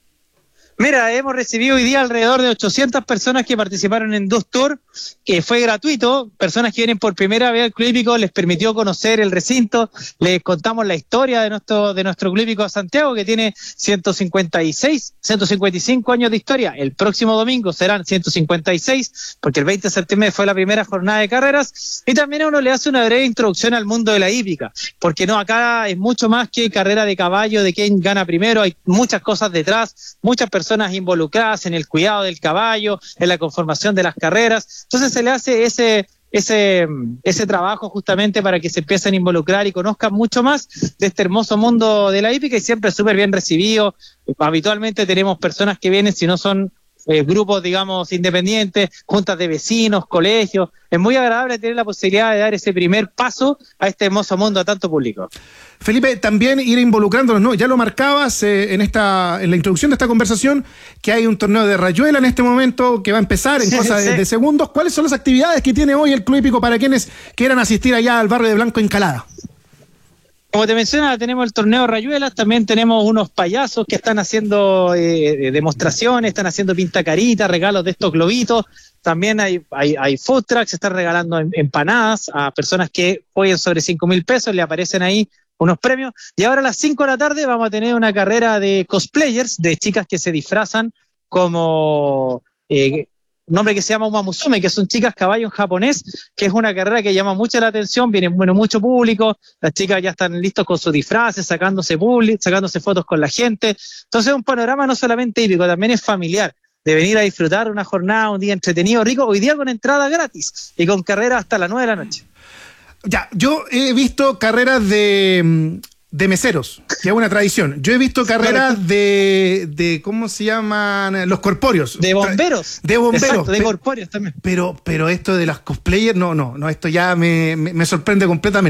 [SPEAKER 8] Mira, hemos recibido hoy día alrededor de ochocientas personas que participaron en dos tours, que fue gratuito. Personas que vienen por primera vez al Club Hípico, les permitió conocer el recinto. Les contamos la historia de nuestro de nuestro Club Hípico Santiago, que tiene ciento cincuenta y seis, ciento cincuenta y cinco años de historia. El próximo domingo serán ciento cincuenta y seis, porque el veinte de septiembre fue la primera jornada de carreras. Y también a uno le hace una breve introducción al mundo de la hípica, porque no, acá es mucho más que carrera de caballo, de quién gana primero. Hay muchas cosas detrás, muchas personas personas involucradas en el cuidado del caballo, en la conformación de las carreras. Entonces se le hace ese ese ese trabajo justamente para que se empiecen a involucrar y conozcan mucho más de este hermoso mundo de la hípica, y siempre súper bien recibido. Habitualmente tenemos personas que vienen, si no son eh, grupos, digamos, independientes, juntas de vecinos, colegios. Es muy agradable tener la posibilidad de dar ese primer paso a este hermoso mundo a tanto público.
[SPEAKER 4] Felipe, también ir involucrándonos, ¿no? Ya lo marcabas eh, en esta en la introducción de esta conversación, que hay un torneo de rayuela en este momento que va a empezar en sí, cosas sí. de, de segundos. ¿Cuáles son las actividades que tiene hoy el Club Hípico para quienes quieran asistir allá al barrio de Blanco Encalada?
[SPEAKER 8] Como te mencionaba, tenemos el torneo Rayuelas, también tenemos unos payasos que están haciendo eh, demostraciones, están haciendo pintacaritas, regalos de estos globitos. También hay, hay, hay food trucks, se están regalando empanadas a personas que jueguen sobre cinco mil pesos, le aparecen ahí unos premios. Y ahora a las cinco de la tarde vamos a tener una carrera de cosplayers, de chicas que se disfrazan como... Eh, un nombre que se llama Uma Musume, que son chicas caballo en japonés, que es una carrera que llama mucho la atención, viene bueno, mucho público, las chicas ya están listos con sus disfraces, sacándose public, sacándose fotos con la gente. Entonces es un panorama no solamente hípico, también es familiar, de venir a disfrutar una jornada, un día entretenido, rico, hoy día con entrada gratis y con carrera hasta las nueve de la noche.
[SPEAKER 4] Ya, yo he visto carreras de... de meseros, que es una tradición. Yo he visto carreras de, de ¿cómo se llaman? Los corpóreos.
[SPEAKER 8] De bomberos.
[SPEAKER 4] De bomberos.
[SPEAKER 8] Exacto, de corpóreos también.
[SPEAKER 4] Pero, pero esto de las cosplayers, no, no, no, esto ya me, me, me sorprende completamente.